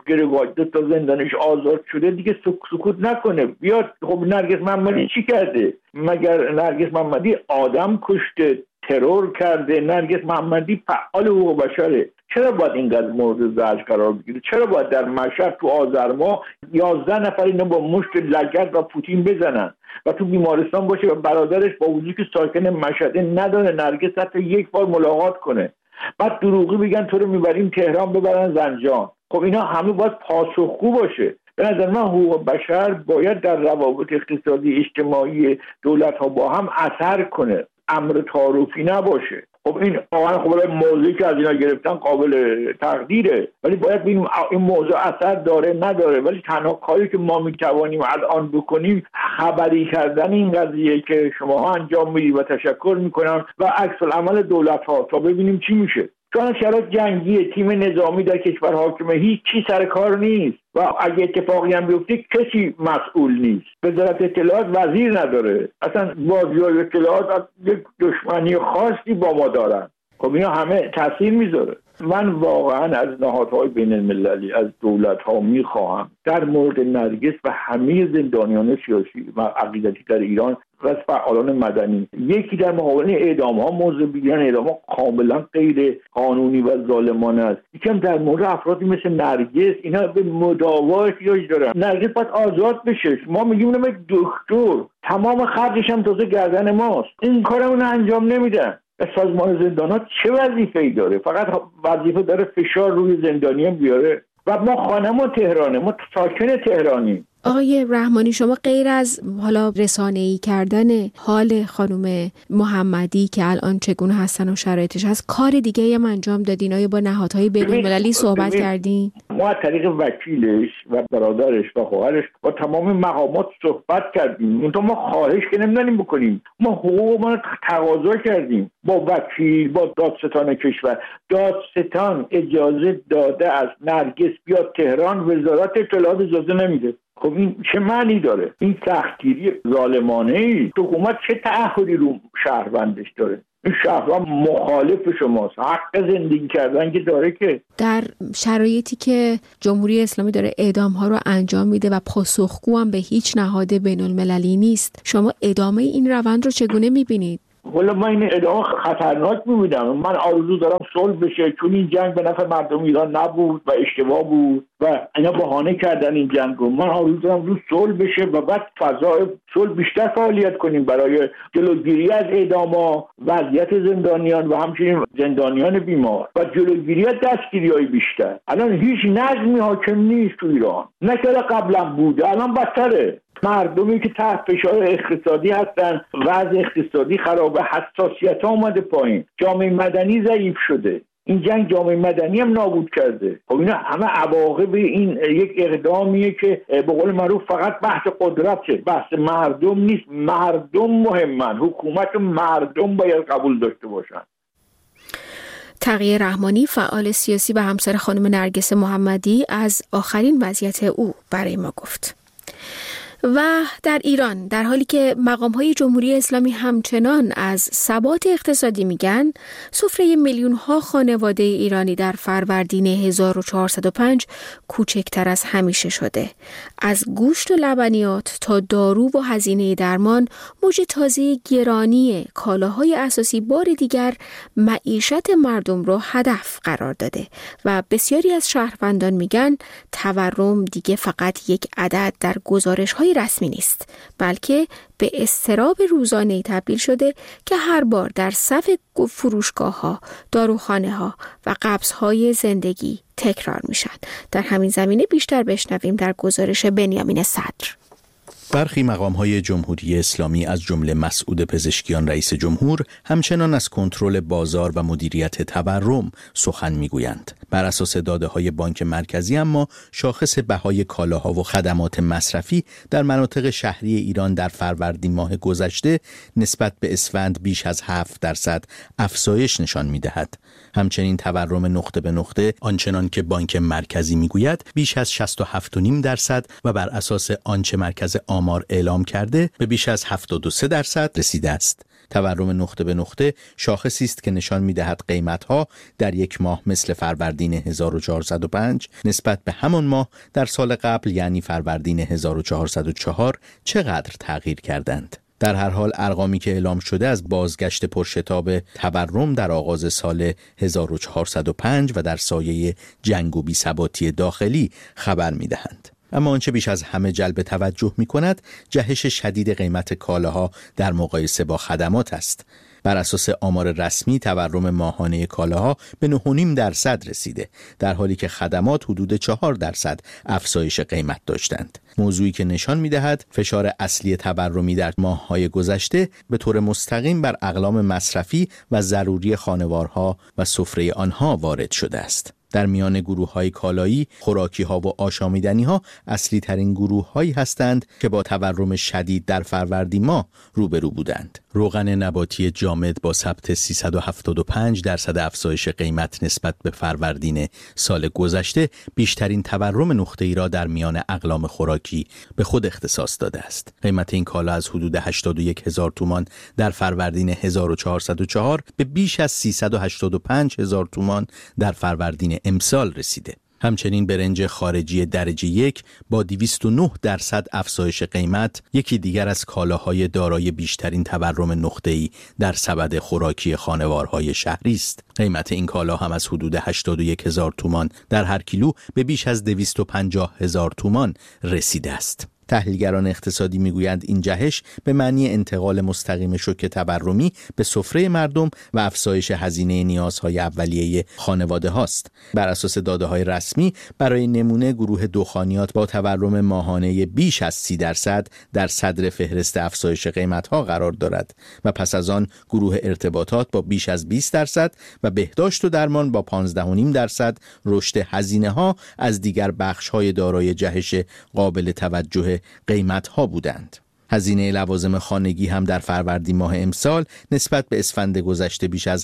دو تا زندانش آزاد شده دیگه سکوت نکنه، بیاد. خب نرگس محمدی چی کرده؟ مگر نرگس محمدی آدم کشته، ترور کرده؟ نرگس محمدی فعال حقوق بشره. چرا باید اینقدر مورد زجر قرار بگیره؟ چرا باید در مشهد تو آذر ماه 11 نفر اینو با مشت لگد و پوتین بزنن و تو بیمارستان باشه و برادرش با وجودی که ساکن مشهده نداره نرگس حتی یک بار ملاقات کنه؟ بعد دروغی بگن تو رو میبریم تهران ببرن زنجان. خب اینا همه باید پاسخگو باشه. به نظر من حقوق بشر باید در روابط اقتصادی اجتماعی دولت ها با هم اثر کنه، امر تعارفی نباشه. خب این واقعا خب موضوعی که از اینا گرفتن قابل تقدیره، ولی باید ببینیم این موضوع اثر داره نداره. ولی تنها کاری که ما میتوانیم الان بکنیم خبری کردن این قضیه که شماها انجام میدید و تشکر میکنم و عکس العمل دولت ها تا ببینیم چی میشه. چون شرایط جنگیه، تیم نظامی در کشور حاکمه، هیچ چی سر کار نیست و اگه اتفاقی هم بیفته کسی مسئول نیست. وزارت اطلاعات وزیر نداره، اصلا بازیای اطلاعات یک دشمنی خاصی با ما دارن. خب اینا همه تاثیر میذاره. من واقعا از نهادهای بین المللی، از دولت ها میخواهم در مورد نرگس و همه زندانیان سیاسی و عقیدتی در ایران و فعالان مدنی یکی در مقابل اعدام ها موضع بگیرن. اعدام ها کاملا غیر قانونی و ظالمانه است. یکم در مورد افرادی مثل نرگس، اینا به مداوا احتیاج دارن. نرگس باید آزاد بشه. ما میگیم اینو دکتر، تمام خرجش هم تازه گردن ماست. این کارمون انجام نمیدن. سازمان زندانات چه وظیفه‌ای داره؟ فقط وظیفه داره فشار روی زندانیان بیاره. و ما خانم تهرانه، ما ساکن تهرانیم. آقای رحمانی، شما غیر از حالا رسانه‌ای کردن حال خانم محمدی که الان چگونه هستن و شرایطش هست، کار دیگه هم انجام دادین؟ آیا با نهادهای بین‌المللی صحبت کردین؟ ما از طریق وکیلش و برادرش و خواهرش با تمام مقامات صحبت کردیم. ما خواهش که نمی‌دونیم بکنیم، ما حقوق ما تقاضا کردیم با وکیل، با دادستان کشور. دادستان اجازه داده از نرگس بیاد تهران، وزارت اطلاعات اجازه نمیده. خب این چه معنی داره؟ این سختگیری ظالمانه ای. حکومت چه تعهدی رو شهروندش داره؟ این شهروند مخالف شماست، حق زندگی کردن که داره. که در شرایطی که جمهوری اسلامی داره اعدام ها رو انجام میده و پاسخگو هم به هیچ نهاد بین المللی نیست، شما ادامه این روند رو چگونه میبینید؟ والا من این ادامه خطرناک می‌بینم. من آرزو دارم صلح بشه، چون این جنگ به نفع مردم ایران نبود و اشتباه بود و اینا بهانه کردن این جنگ رو. من آرزو دارم رو صلح بشه و بعد فضای صلح بیشتر فعالیت کنیم برای جلوگیری از اعدام‌ها، وضعیت زندانیان و همچنین زندانیان بیمار و جلوگیری از دستگیری‌های بیشتر. الان هیچ نظمی حاکم نیست تو ایران، نه که قبلا بوده، الان بدتره. مردمی که تحت فشار اقتصادی هستن، وضع اقتصادی خرابه، حساسیت ها اومده پایین، جامعه مدنی ضعیف شده. این جنگ جامعه مدنی هم نابود کرده. خب اینا همه عواقب این یک اقدامیه که به قول معروف فقط بحث قدرته، بحث مردم نیست. مردم مهمن، حکومت مردم باید قبول داشته باشن. تقی رحمانی، فعال سیاسی و همسر خانم نرگس محمدی، از آخرین وضعیت او برای ما گفت. و در ایران، در حالی که مقام‌های جمهوری اسلامی همچنان از ثبات اقتصادی میگن، سفره میلیون‌ها خانواده ایرانی در فروردین 1405 کوچکتر از همیشه شده. از گوشت و لبنیات تا دارو و هزینه درمان، موج تازه گرانی کالاهای اساسی بار دیگر معیشت مردم را هدف قرار داده و بسیاری از شهروندان میگن تورم دیگه فقط یک عدد در گزارش‌های رسمی نیست، بلکه به اضطراب روزانه‌ای تبدیل شده که هر بار در صف فروشگاه‌ها، داروخانه‌ها و قبض‌های زندگی تکرار میشن. در همین زمینه بیشتر بشنویم در گزارش بنیامین صدر. برخی مقام‌های جمهوری اسلامی از جمله مسعود پزشکیان رئیس جمهور همچنان از کنترل بازار و مدیریت تورم سخن می‌گویند. بر اساس داده‌های بانک مرکزی اما شاخص بهای کالاها و خدمات مصرفی در مناطق شهری ایران در فروردین ماه گذشته نسبت به اسفند بیش از 7% افزایش نشان می‌دهد. همچنین تورم نقطه به نقطه آنچنان که بانک مرکزی میگوید بیش از 67.5% و بر اساس آنچه مرکز آمار اعلام کرده به بیش از 73% رسیده است. تورم نقطه به نقطه شاخصی است که نشان می‌دهد قیمت‌ها در یک ماه مثل فروردین 1405 نسبت به همان ماه در سال قبل یعنی فروردین 1404 چقدر تغییر کردند. در هر حال ارقامی که اعلام شده از بازگشت پرشتاب تورم در آغاز سال 1405 و در سایه جنگ و بی‌ثباتی داخلی خبر می‌دهند. اما آنچه بیش از همه جلب توجه می‌کند جهش شدید قیمت کالاها در مقایسه با خدمات است. بر اساس آمار رسمی تورم ماهانه کالاها به 9.5% رسیده، در حالی که خدمات حدود 4% افزایش قیمت داشتند. موضوعی که نشان می‌دهد فشار اصلی تورمی در ماه‌های گذشته به طور مستقیم بر اقلام مصرفی و ضروری خانوارها و سفره آنها وارد شده است. در میان گروه‌های کالایی، خوراکی‌ها و آشامیدنی‌ها اصلی ترین گروه‌هایی هستند که با تورم شدید در فروردین ماه روبرو بودند. روغن نباتی جامد با ثبت 375% افزایش قیمت نسبت به فروردین سال گذشته بیشترین تورم نقطه‌ای را در میان اقلام خوراکی به خود اختصاص داده است. قیمت این کالا از حدود 81,000 تومان در فروردین 1404 به بیش از 385,000 تومان در فروردین امسال رسیده. همچنین برنج خارجی درجه 1 با 209% افزایش قیمت یکی دیگر از کالاهای دارای بیشترین تورم نقطه‌ای در سبد خوراکی خانوارهای شهری است. قیمت این کالا هم از حدود 81,000 تومان در هر کیلو به بیش از 250,000 تومان رسیده است. تحلیلگران اقتصادی میگویند این جهش به معنی انتقال مستقیم شوک تورمی به سفره مردم و افزایش هزینه نیازهای اولیه خانواده هاست. بر اساس داده‌های رسمی برای نمونه گروه دخانیات با تورم ماهانه بیش از 30% در صدر فهرست افزایش قیمت‌ها قرار دارد و پس از آن گروه ارتباطات با بیش از 20% و بهداشت و درمان با 15.5% رشد هزینه‌ها از دیگر بخش‌های دارای جهش قابل توجه قیمت‌ها بودند. هزینه لوازم خانگی هم در فروردین ماه امسال نسبت به اسفند گذشته بیش از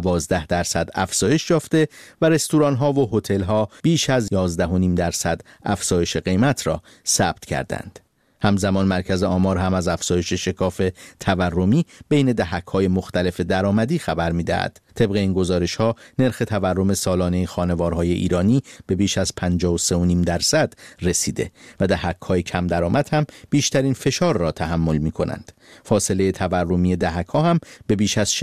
12% افزایش یافته و رستوران‌ها و هتل‌ها بیش از 11.5% افزایش قیمت را ثبت کردند. همزمان مرکز آمار هم از افزایش شکاف تورمی بین دهک‌های مختلف درآمدی خبر می‌دهد. طبق این گزارش‌ها نرخ تورم سالانه خانوارهای ایرانی به بیش از 53.5% رسیده و دهک‌های کم درآمد هم بیشترین فشار را تحمل می‌کنند. فاصله تورمی دهک‌ها هم به بیش از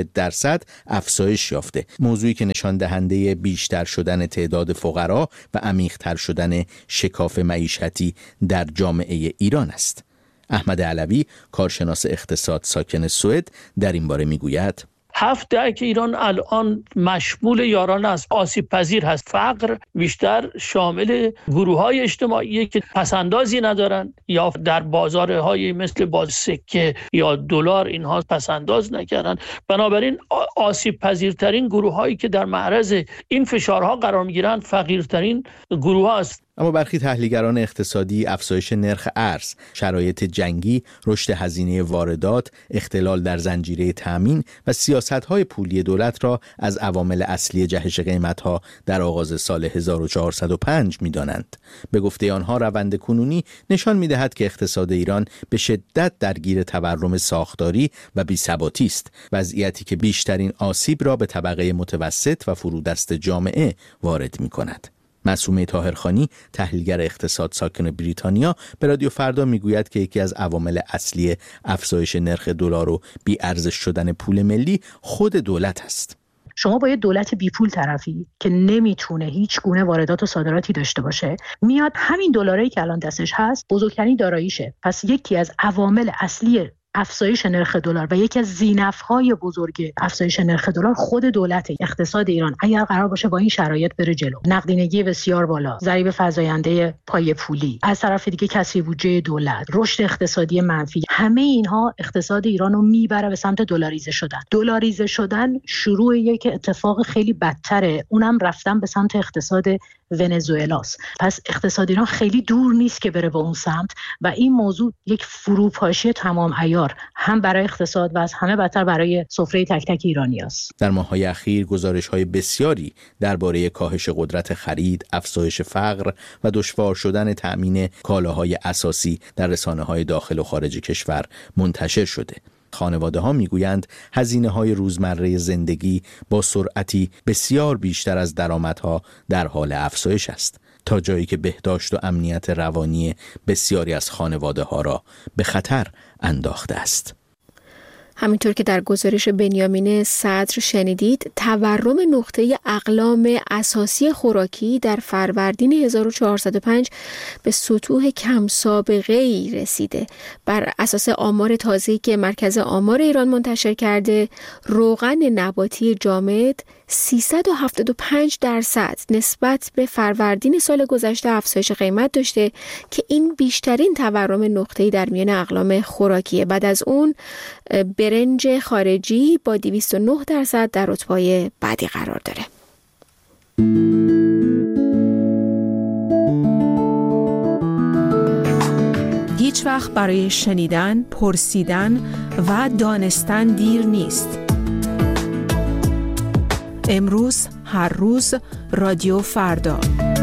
6% افزایش یافته، موضوعی که نشان دهنده بیشتر شدن تعداد فقرا و عمیق‌تر شدن شکاف معیشتی در جامعه ایران است. احمد علوی، کارشناس اقتصاد ساکن سوئد، در این باره میگوید: 7 دهه که ایران الان مشمول یاران است، آسیب پذیر هست. فقر بیشتر شامل گروه‌های اجتماعی که پسندازی ندارن یا در بازارهای مثل باز سکه یا دلار اینها پسنداز نکردن. بنابراین آسیب پذیرترین گروه‌هایی که در معرض این فشارها قرار می‌گیرند فقیرترین گروه‌ها است. اما برخی تحلیلگران اقتصادی افزایش نرخ ارز، شرایط جنگی، رشد هزینه واردات، اختلال در زنجیره تامین و سیاست‌های پولی دولت را از عوامل اصلی جهش قیمت‌ها در آغاز سال 1405 می‌دانند. به گفته آنها روند کنونی نشان می‌دهد که اقتصاد ایران به شدت درگیر تورم ساختاری و بی‌ثباتی است، وضعیتی که بیشترین آسیب را به طبقه متوسط و فرودست جامعه وارد می‌کند. معصومه طاهرخانی، تحلیلگر اقتصاد ساکن بریتانیا، به رادیو فردا میگوید که یکی از عوامل اصلی افزایش نرخ دلار و بی‌ارزش شدن پول ملی خود دولت است. شما با یه دولت بی پول طرفی که نمیتونه هیچ گونه واردات و صادراتی داشته باشه، میاد همین دلاری که الان دستش هست بزرگترین داراییشه. پس یکی از عوامل اصلی افزایش نرخ دلار و یکی از زینف‌های بزرگ افزایش نرخ دلار خود دولت. اقتصاد ایران اگر قرار باشه با این شرایط بره جلو، نقدینگی بسیار بالا، ضریب فزاینده پای پولی، از طرف دیگه کسری بودجه دولت، رشد اقتصادی منفی، همه اینها اقتصاد ایران رو میبره به سمت دلاریزه شدن. دلاریزه شدن شروع یک اتفاق خیلی بدتره، اونم رفتن به سمت اقتصاد ونزوئلاست. پس اقتصاد ایران خیلی دور نیست که بره به اون سمت و این موضوع یک فروپاشی تمام عیار هم برای اقتصاد و از همه بدتر برای سفره تک تک ایرانی است. در ماه‌های اخیر گزارش‌های بسیاری درباره کاهش قدرت خرید، افزایش فقر و دشوار شدن تأمین کالاهای اساسی در رسانه‌های داخل و خارج کشور منتشر شده. خانواده‌ها میگویند هزینه‌های روزمره زندگی با سرعتی بسیار بیشتر از درآمدها در حال افزایش است، تا جایی که بهداشت و امنیت روانی بسیاری از خانواده‌ها را به خطر انداخته است. همینطور که در گزارش بنیامین صدر شنیدید، تورم نقطه اقلام اساسی خوراکی در فروردین 1405 به سطوح کم سابقه‌ای رسیده. بر اساس آمار تازه‌ای که مرکز آمار ایران منتشر کرده، روغن نباتی جامد 375% نسبت به فروردین سال گذشته افزایش قیمت داشته که این بیشترین تورم نقطه‌ای در میان اقلام خوراکیه. بعد از اون برنج خارجی با 209% در رتبه بعدی قرار داره. هیچ وقت برای شنیدن، پرسیدن و دانستن دیر نیست. امروز، هر روز، رادیو فردا.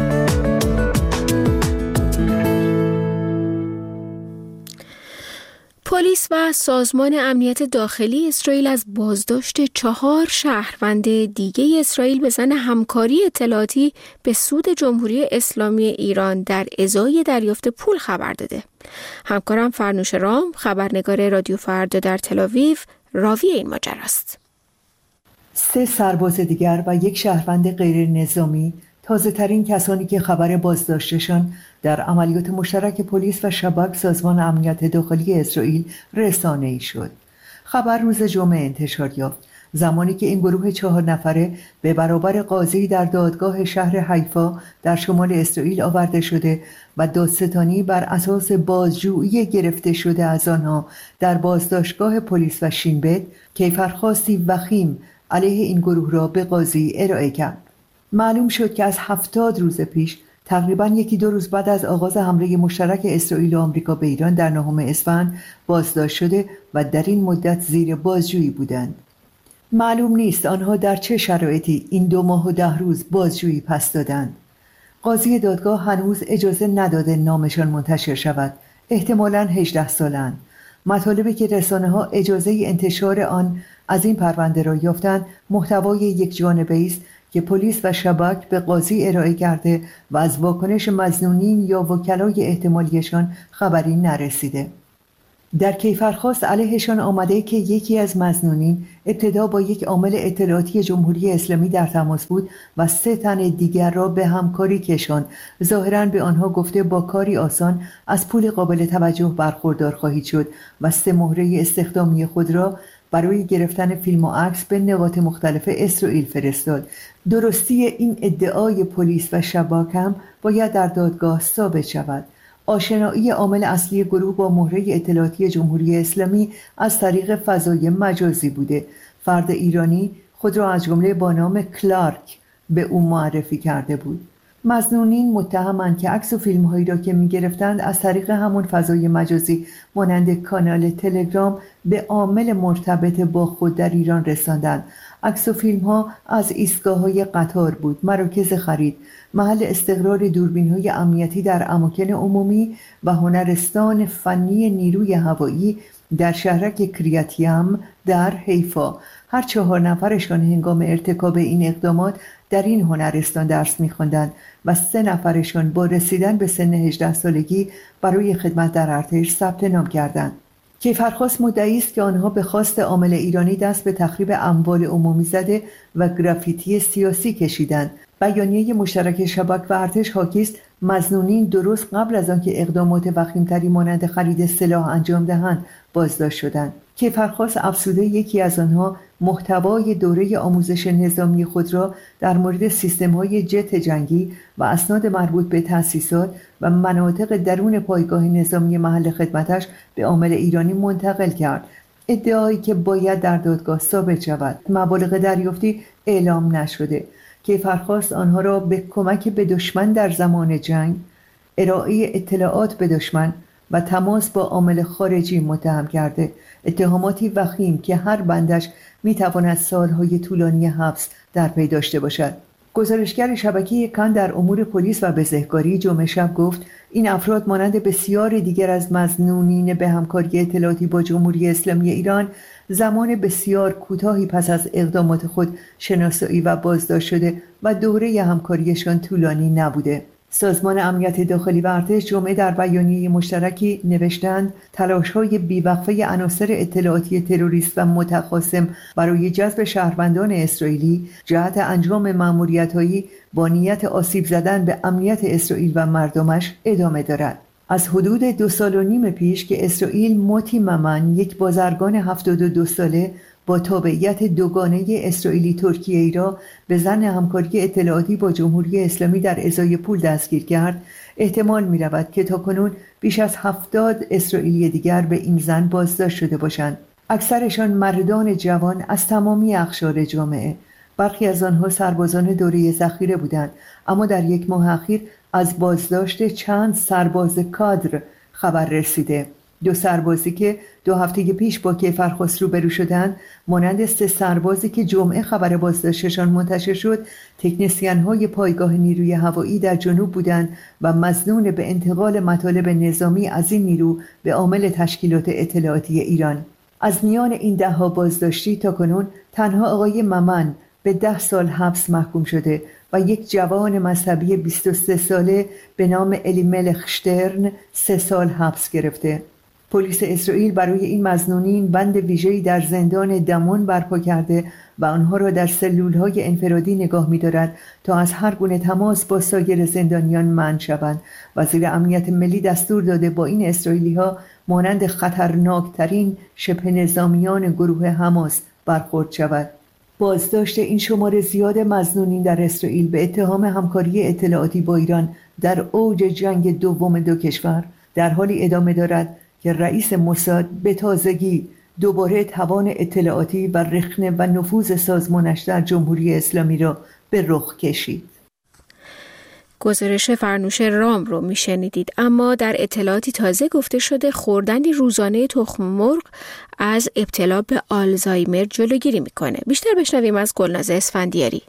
پلیس و سازمان امنیت داخلی اسرائیل از بازداشت 4 شهروند دیگه اسرائیل به ظن همکاری اطلاعاتی به سود جمهوری اسلامی ایران در ازای دریافت پول خبر داده. همکارم فرنوش رام، خبرنگار رادیو فردا در تل‌آویو، راوی این ماجراست. 3 سرباز دیگر و 1 شهروند غیر نظامی تازه ترین کسانی که خبر بازداشتشان در عملیات مشترک پلیس و شباک سازمان امنیت داخلی اسرائیل رسانه‌ای شد. خبر روز جمعه انتشار یافت، زمانی که این گروه 4 نفره به برابر قاضی در دادگاه شهر حیفا در شمال اسرائیل آورده شده و دادستانی بر اساس بازجویی گرفته شده از آنها در بازداشتگاه پلیس و شینبت کیفرخواستی وخیم علیه این گروه را به قاضی ارائه کرد. معلوم شد که از 70 روز پیش، تقریباً 1-2 روز بعد از آغاز حمله مشترک اسرائیل و آمریکا به ایران در 9 اسفند بازداشت شده و در این مدت زیر بازجویی بودند. معلوم نیست آنها در چه شرایطی این 2 ماه و 10 روز بازجویی پس دادند. قاضی دادگاه هنوز اجازه نداده نامشان منتشر شود. احتمالاً 18 سالند. مطالبی که رسانه‌ها اجازه انتشار آن از این پرونده را یافتند محتوای یک جانبه است که پلیس و شباک به قاضی ارائه کرده و از واکنش مظنونین یا وکلای احتمالیشان خبری نرسیده. در کیفرخواست علیهشان آمده که یکی از مظنونین ابتدا با یک عامل اطلاعاتی جمهوری اسلامی در تماس بود و 3 تن دیگر را به همکاری کشاند. ظاهراً به آنها گفته با کاری آسان از پول قابل توجه برخوردار خواهید شد و 3 مهره استخدامی خود را برای گرفتن فیلم و عکس به نقاط مختلف اسرائیل فرستاد. درستی این ادعای پلیس و شباک هم باید در دادگاه ثابت شود. آشنایی عامل اصلی گروه با مهره اطلاعاتی جمهوری اسلامی از طریق فضای مجازی بوده. فرد ایرانی خود را از جمله با نام کلارک به او معرفی کرده بود. مظنونین متهمند که عکس و فیلم‌هایی را که می‌گرفتند از طریق همون فضای مجازی مانند کانال تلگرام به عامل مرتبط با خود در ایران رساندند. عکس و فیلم‌ها از ایستگاه‌های قطار بود، مراکز خرید، محل استقرار دوربین‌های امنیتی در اماکن عمومی و هنرستان فنی نیروی هوایی در شهرک کریاتیم در حیفا. هر 4 نفرشان هنگام ارتکاب این اقدامات در این هنرستان درس می‌خواندند و 3 نفرشان با رسیدن به سن 18 سالگی برای خدمت در ارتش ثبت نام کردند. کیفرخواست مدعی است که آنها به خواست عامل ایرانی دست به تخریب اموال عمومی زده و گرافیتی سیاسی کشیدند. بیانیه مشترک شباک و ارتش حاکی است مظنونین درست قبل از آنکه اقدامات وخیم‌تری مانند خرید سلاح انجام دهند بازداشت شدند. کیفرخواست افزوده یکی از آنها محتوای دوره آموزش نظامی خود را در مورد سیستم‌های جت جنگی و اسناد مربوط به تأسیسات و مناطق درون پایگاه نظامی محل خدمتش به عامل ایرانی منتقل کرد. ادعایی که باید در دادگاه ثابت شود. مبالغ دریافتی اعلام نشده. کیفرخواست آنها را به کمک به دشمن در زمان جنگ، ارائه اطلاعات به دشمن و تماس با عامل خارجی متهم کرده. اتهاماتی وخیم که هر بندش میتواند سالهای طولانی حبس در پی داشته باشد. گزارشگر شبکه کان در امور پلیس و بزهکاری جمعه شب گفت این افراد مانند بسیار دیگر از مظنونین به همکاری اطلاعاتی با جمهوری اسلامی ایران زمان بسیار کوتاهی پس از اقدامات خود شناسایی و بازداشت شده و دوره همکاریشان طولانی نبوده. سازمان امنیت داخلی و ارتش جمعه در بیانیه مشترکی نوشتند تلاش‌های بیوقفه عناصر اطلاعاتی تروریست و متخاصم برای جذب شهروندان اسرائیلی جهت انجام مأموریت‌هایی با نیت آسیب زدن به امنیت اسرائیل و مردمش ادامه دارد. از حدود 2.5 سال پیش که اسرائیل موتی ممن، یک بازرگان 72 ساله با تابعیت دوگانه اسرائیلی ترکیه‌ای را به ظن همکاری اطلاعاتی با جمهوری اسلامی در ازای پول دستگیر کرد، احتمال می‌رود که تاکنون بیش از 70 اسرائیلی دیگر به این ظن بازداشت شده باشند. اکثرشان مردان جوان از تمامی اقشار جامعه. برخی از آنها سربازان دوره ذخیره بودند، اما در 1 ماه اخیر از بازداشت چند سرباز کادر خبر رسیده. 2 سربازی که 2 هفته پیش با کیفرخواست روبرو شدند، مانند 3 سربازی که جمعه خبر بازداشتشان منتشر شد، تکنسین‌های پایگاه نیروی هوایی در جنوب بودند و مظنون به انتقال مطالب نظامی از این نیرو به عامل تشکیلات اطلاعاتی ایران. از میان این 10 بازداشتی تاکنون تنها آقای ممن به 10 سال حبس محکوم شده و یک جوان مذهبی 23 ساله به نام الیملخ شترن 3 سال حبس گرفته. پلیس اسرائیل برای این مظنونین بند ویژه‌ای در زندان دمون برپا کرده و آنها را در سلول‌های انفرادی نگاه می‌دارد تا از هر گونه تماس با سایر زندانیان منع شوند. وزیر امنیت ملی دستور داده با این اسرائیلی‌ها مانند خطرناکترین شبه نظامیان گروه حماس برخورد شود. بازداشت این شمار زیاد مظنونین در اسرائیل به اتهام همکاری اطلاعاتی با ایران در اوج جنگ دوم دو کشور در حالی ادامه دارد که رئیس موساد به تازگی دوباره توان اطلاعاتی و رخنه و نفوذ سازمانش در جمهوری اسلامی را به رخ کشید. گزارش فرنوش رام رو میشنیدید. اما در اطلاعاتی تازه گفته شده خوردن روزانه تخم مرغ از ابتلا به آلزایمر جلوگیری میکنه. بیشتر بشنویم از گلناز اسفندیاری.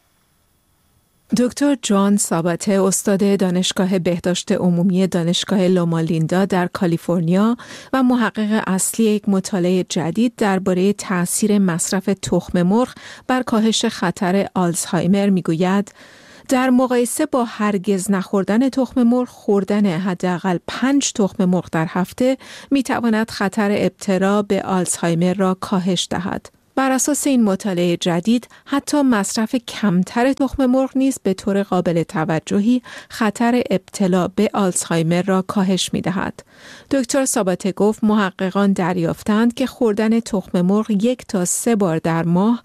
دکتر جان ساباته استاد دانشگاه بهداشت عمومی دانشگاه لوما لیندا در کالیفرنیا و محقق اصلی یک مطالعه جدید درباره تأثیر مصرف تخم مرغ بر کاهش خطر آلزایمر میگوید در مقایسه با هرگز نخوردن تخم مرغ، خوردن حداقل 5 تخم مرغ در هفته میتواند خطر ابتلا به آلزایمر را کاهش دهد. بر اساس این مطالعه جدید، حتی مصرف کمتر تخم مرغ نیز به طور قابل توجهی خطر ابتلا به آلزایمر را کاهش می‌دهد. دکتر ساباته گفت محققان دریافتند که خوردن تخم مرغ 1 تا 3 بار در ماه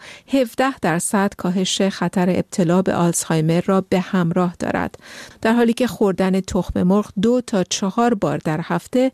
17% کاهش خطر ابتلا به آلزایمر را به همراه دارد، در حالی که خوردن تخم مرغ 2 تا 4 بار در هفته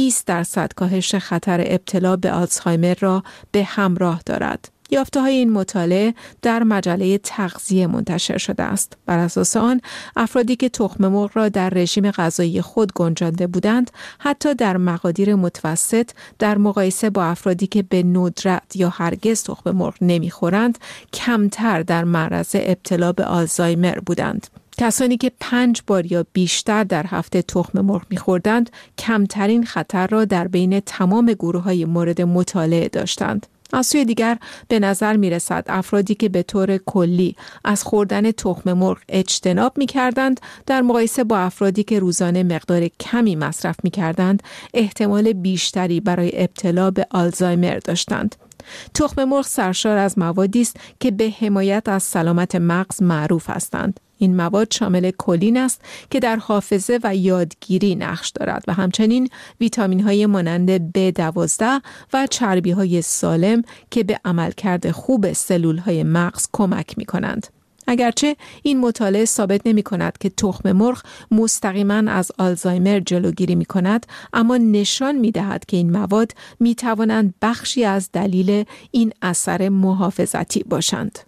20% کاهش خطر ابتلا به آلزایمر را به همراه دارد. یافته‌های این مطالعه در مجله تغذیه منتشر شده است. بر اساس آن، افرادی که تخم مرغ را در رژیم غذایی خود گنجانده بودند، حتی در مقادیر متوسط در مقایسه با افرادی که به ندرت یا هرگز تخم مرغ نمی‌خورند، کمتر در معرض ابتلا به آلزایمر بودند. کسانی که 5 بار یا بیشتر در هفته تخم مرغ می‌خوردند، کمترین خطر را در بین تمام گروه‌های مورد مطالعه داشتند. از سوی دیگر به نظر می رسد افرادی که به طور کلی از خوردن تخم مرغ اجتناب می کردند در مقایسه با افرادی که روزانه مقدار کمی مصرف می کردند احتمال بیشتری برای ابتلا به آلزایمر داشتند. تخم مرغ سرشار از موادی است که به حمایت از سلامت مغز معروف هستند. این مواد شامل کلین است که در حافظه و یادگیری نقش دارد و همچنین ویتامین‌های مانند B12 و چربی‌های سالم که به عملکرد خوب سلول‌های مغز کمک می‌کنند. اگرچه این مطالعه ثابت نمی‌کند که تخم مرغ مستقیما از آلزایمر جلوگیری می‌کند، اما نشان می‌دهد که این مواد می‌توانند بخشی از دلیل این اثر محافظتی باشند.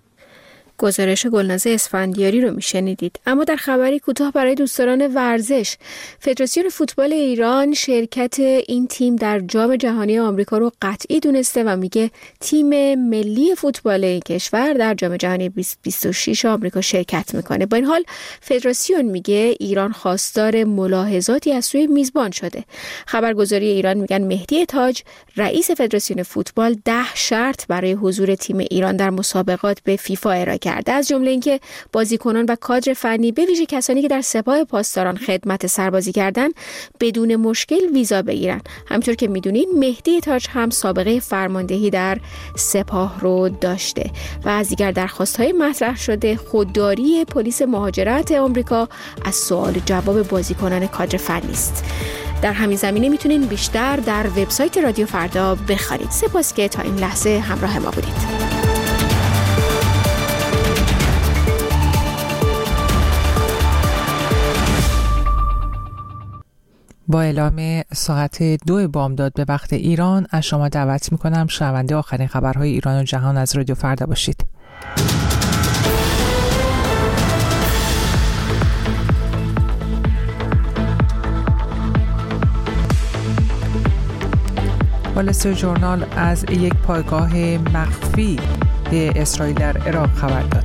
گزارش گلناز اسفندیاری رو میشنیدید. اما در خبری کوتاه برای دوستداران ورزش، فدراسیون فوتبال ایران شرکت این تیم در جام جهانی آمریکا رو قطعی دونسته و میگه تیم ملی فوتبال این کشور در جام جهانی 2026 آمریکا شرکت میکنه. با این حال فدراسیون میگه ایران خواستار ملاحظاتی از سوی میزبان شده. خبرگزاری ایران میگن مهدی تاج رئیس فدراسیون فوتبال 10 شرط برای حضور تیم ایران در مسابقات به فیفا ارائه کرده، از جمله اینکه بازیکنان و کادر فنی به ویژه کسانی که در سپاه پاسداران خدمت سربازی کردن بدون مشکل ویزا بگیرن. همونطور که میدونین مهدی تاج هم سابقه فرماندهی در سپاه رو داشته. و از دیگر درخواست‌های مطرح شده خودداری پلیس مهاجرت آمریکا از سوال جواب بازیکنان کادر فنی است. در همین زمینه میتونین بیشتر در وبسایت رادیو فردا بخوانید. سپاس که تا این لحظه همراه ما بودید. با اعلام ساعت 2 بامداد به وقت ایران از شما دعوت میکنم شنونده آخرین خبرهای ایران و جهان از رادیو فردا باشید. وال استریت ژورنال از یک پایگاه مخفی به اسرائیل در عراق خبر داد.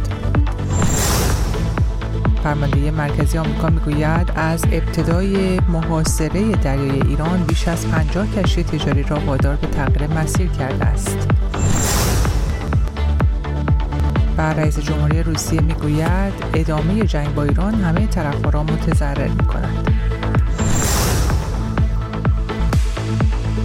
فرمانده مرکزی آمریکا میگوید از ابتدای محاصره دریای ایران بیش از 50 کشتی تجاری را وادار به تغییر مسیر کرده است. و رئیس جمهوری روسیه میگوید ادامه جنگ با ایران همه طرف‌ها را متضرر می‌کند.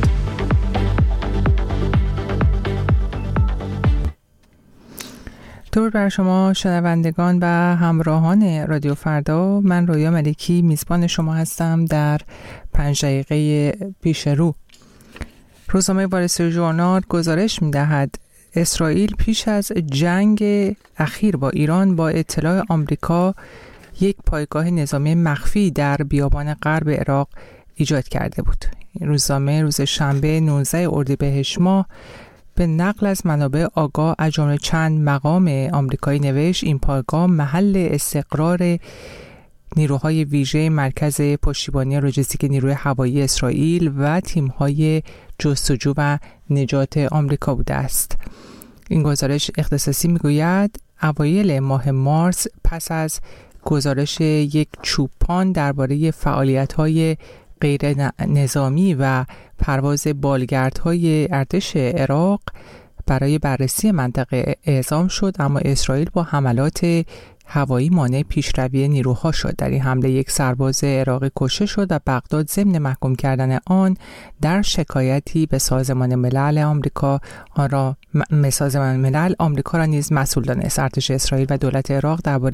درود بر شما شنوندگان و همراهان رادیو فردا. من رویا ملکی میزبان شما هستم در 5 دقیقه پیش رو. روزنامه وال استریت ژورنال گزارش می‌دهد اسرائیل پیش از جنگ اخیر با ایران با اطلاع آمریکا یک پایگاه نظامی مخفی در بیابان غرب عراق ایجاد کرده بود. روزنامه روز شنبه 19 اردیبهشت ماه به نقل از منابع آگاه از جمله چند مقام آمریکایی نوشت این پایگاه محل استقرار نیروهای ویژه مرکز پشتیبانی لوجستیک نیروی هوایی اسرائیل و تیم‌های جستجو و نجات آمریکا بوده است. این گزارش اختصاصی میگوید اوایل ماه مارس پس از گزارش یک چوپان درباره فعالیت‌های غیر نظامی و پرواز بالگردهای ارتش عراق برای بررسی منطقه اعزام شد، اما اسرائیل با حملات هوایی مانع پیشروی نیروها شد. در این حمله یک سرباز عراقی کشته شد و بغداد ضمن محکوم کردن آن در شکایتی به سازمان ملل آمریکا آمریکا را نیز مسئول دانست. ارتش اسرائیل و دولت عراق درباره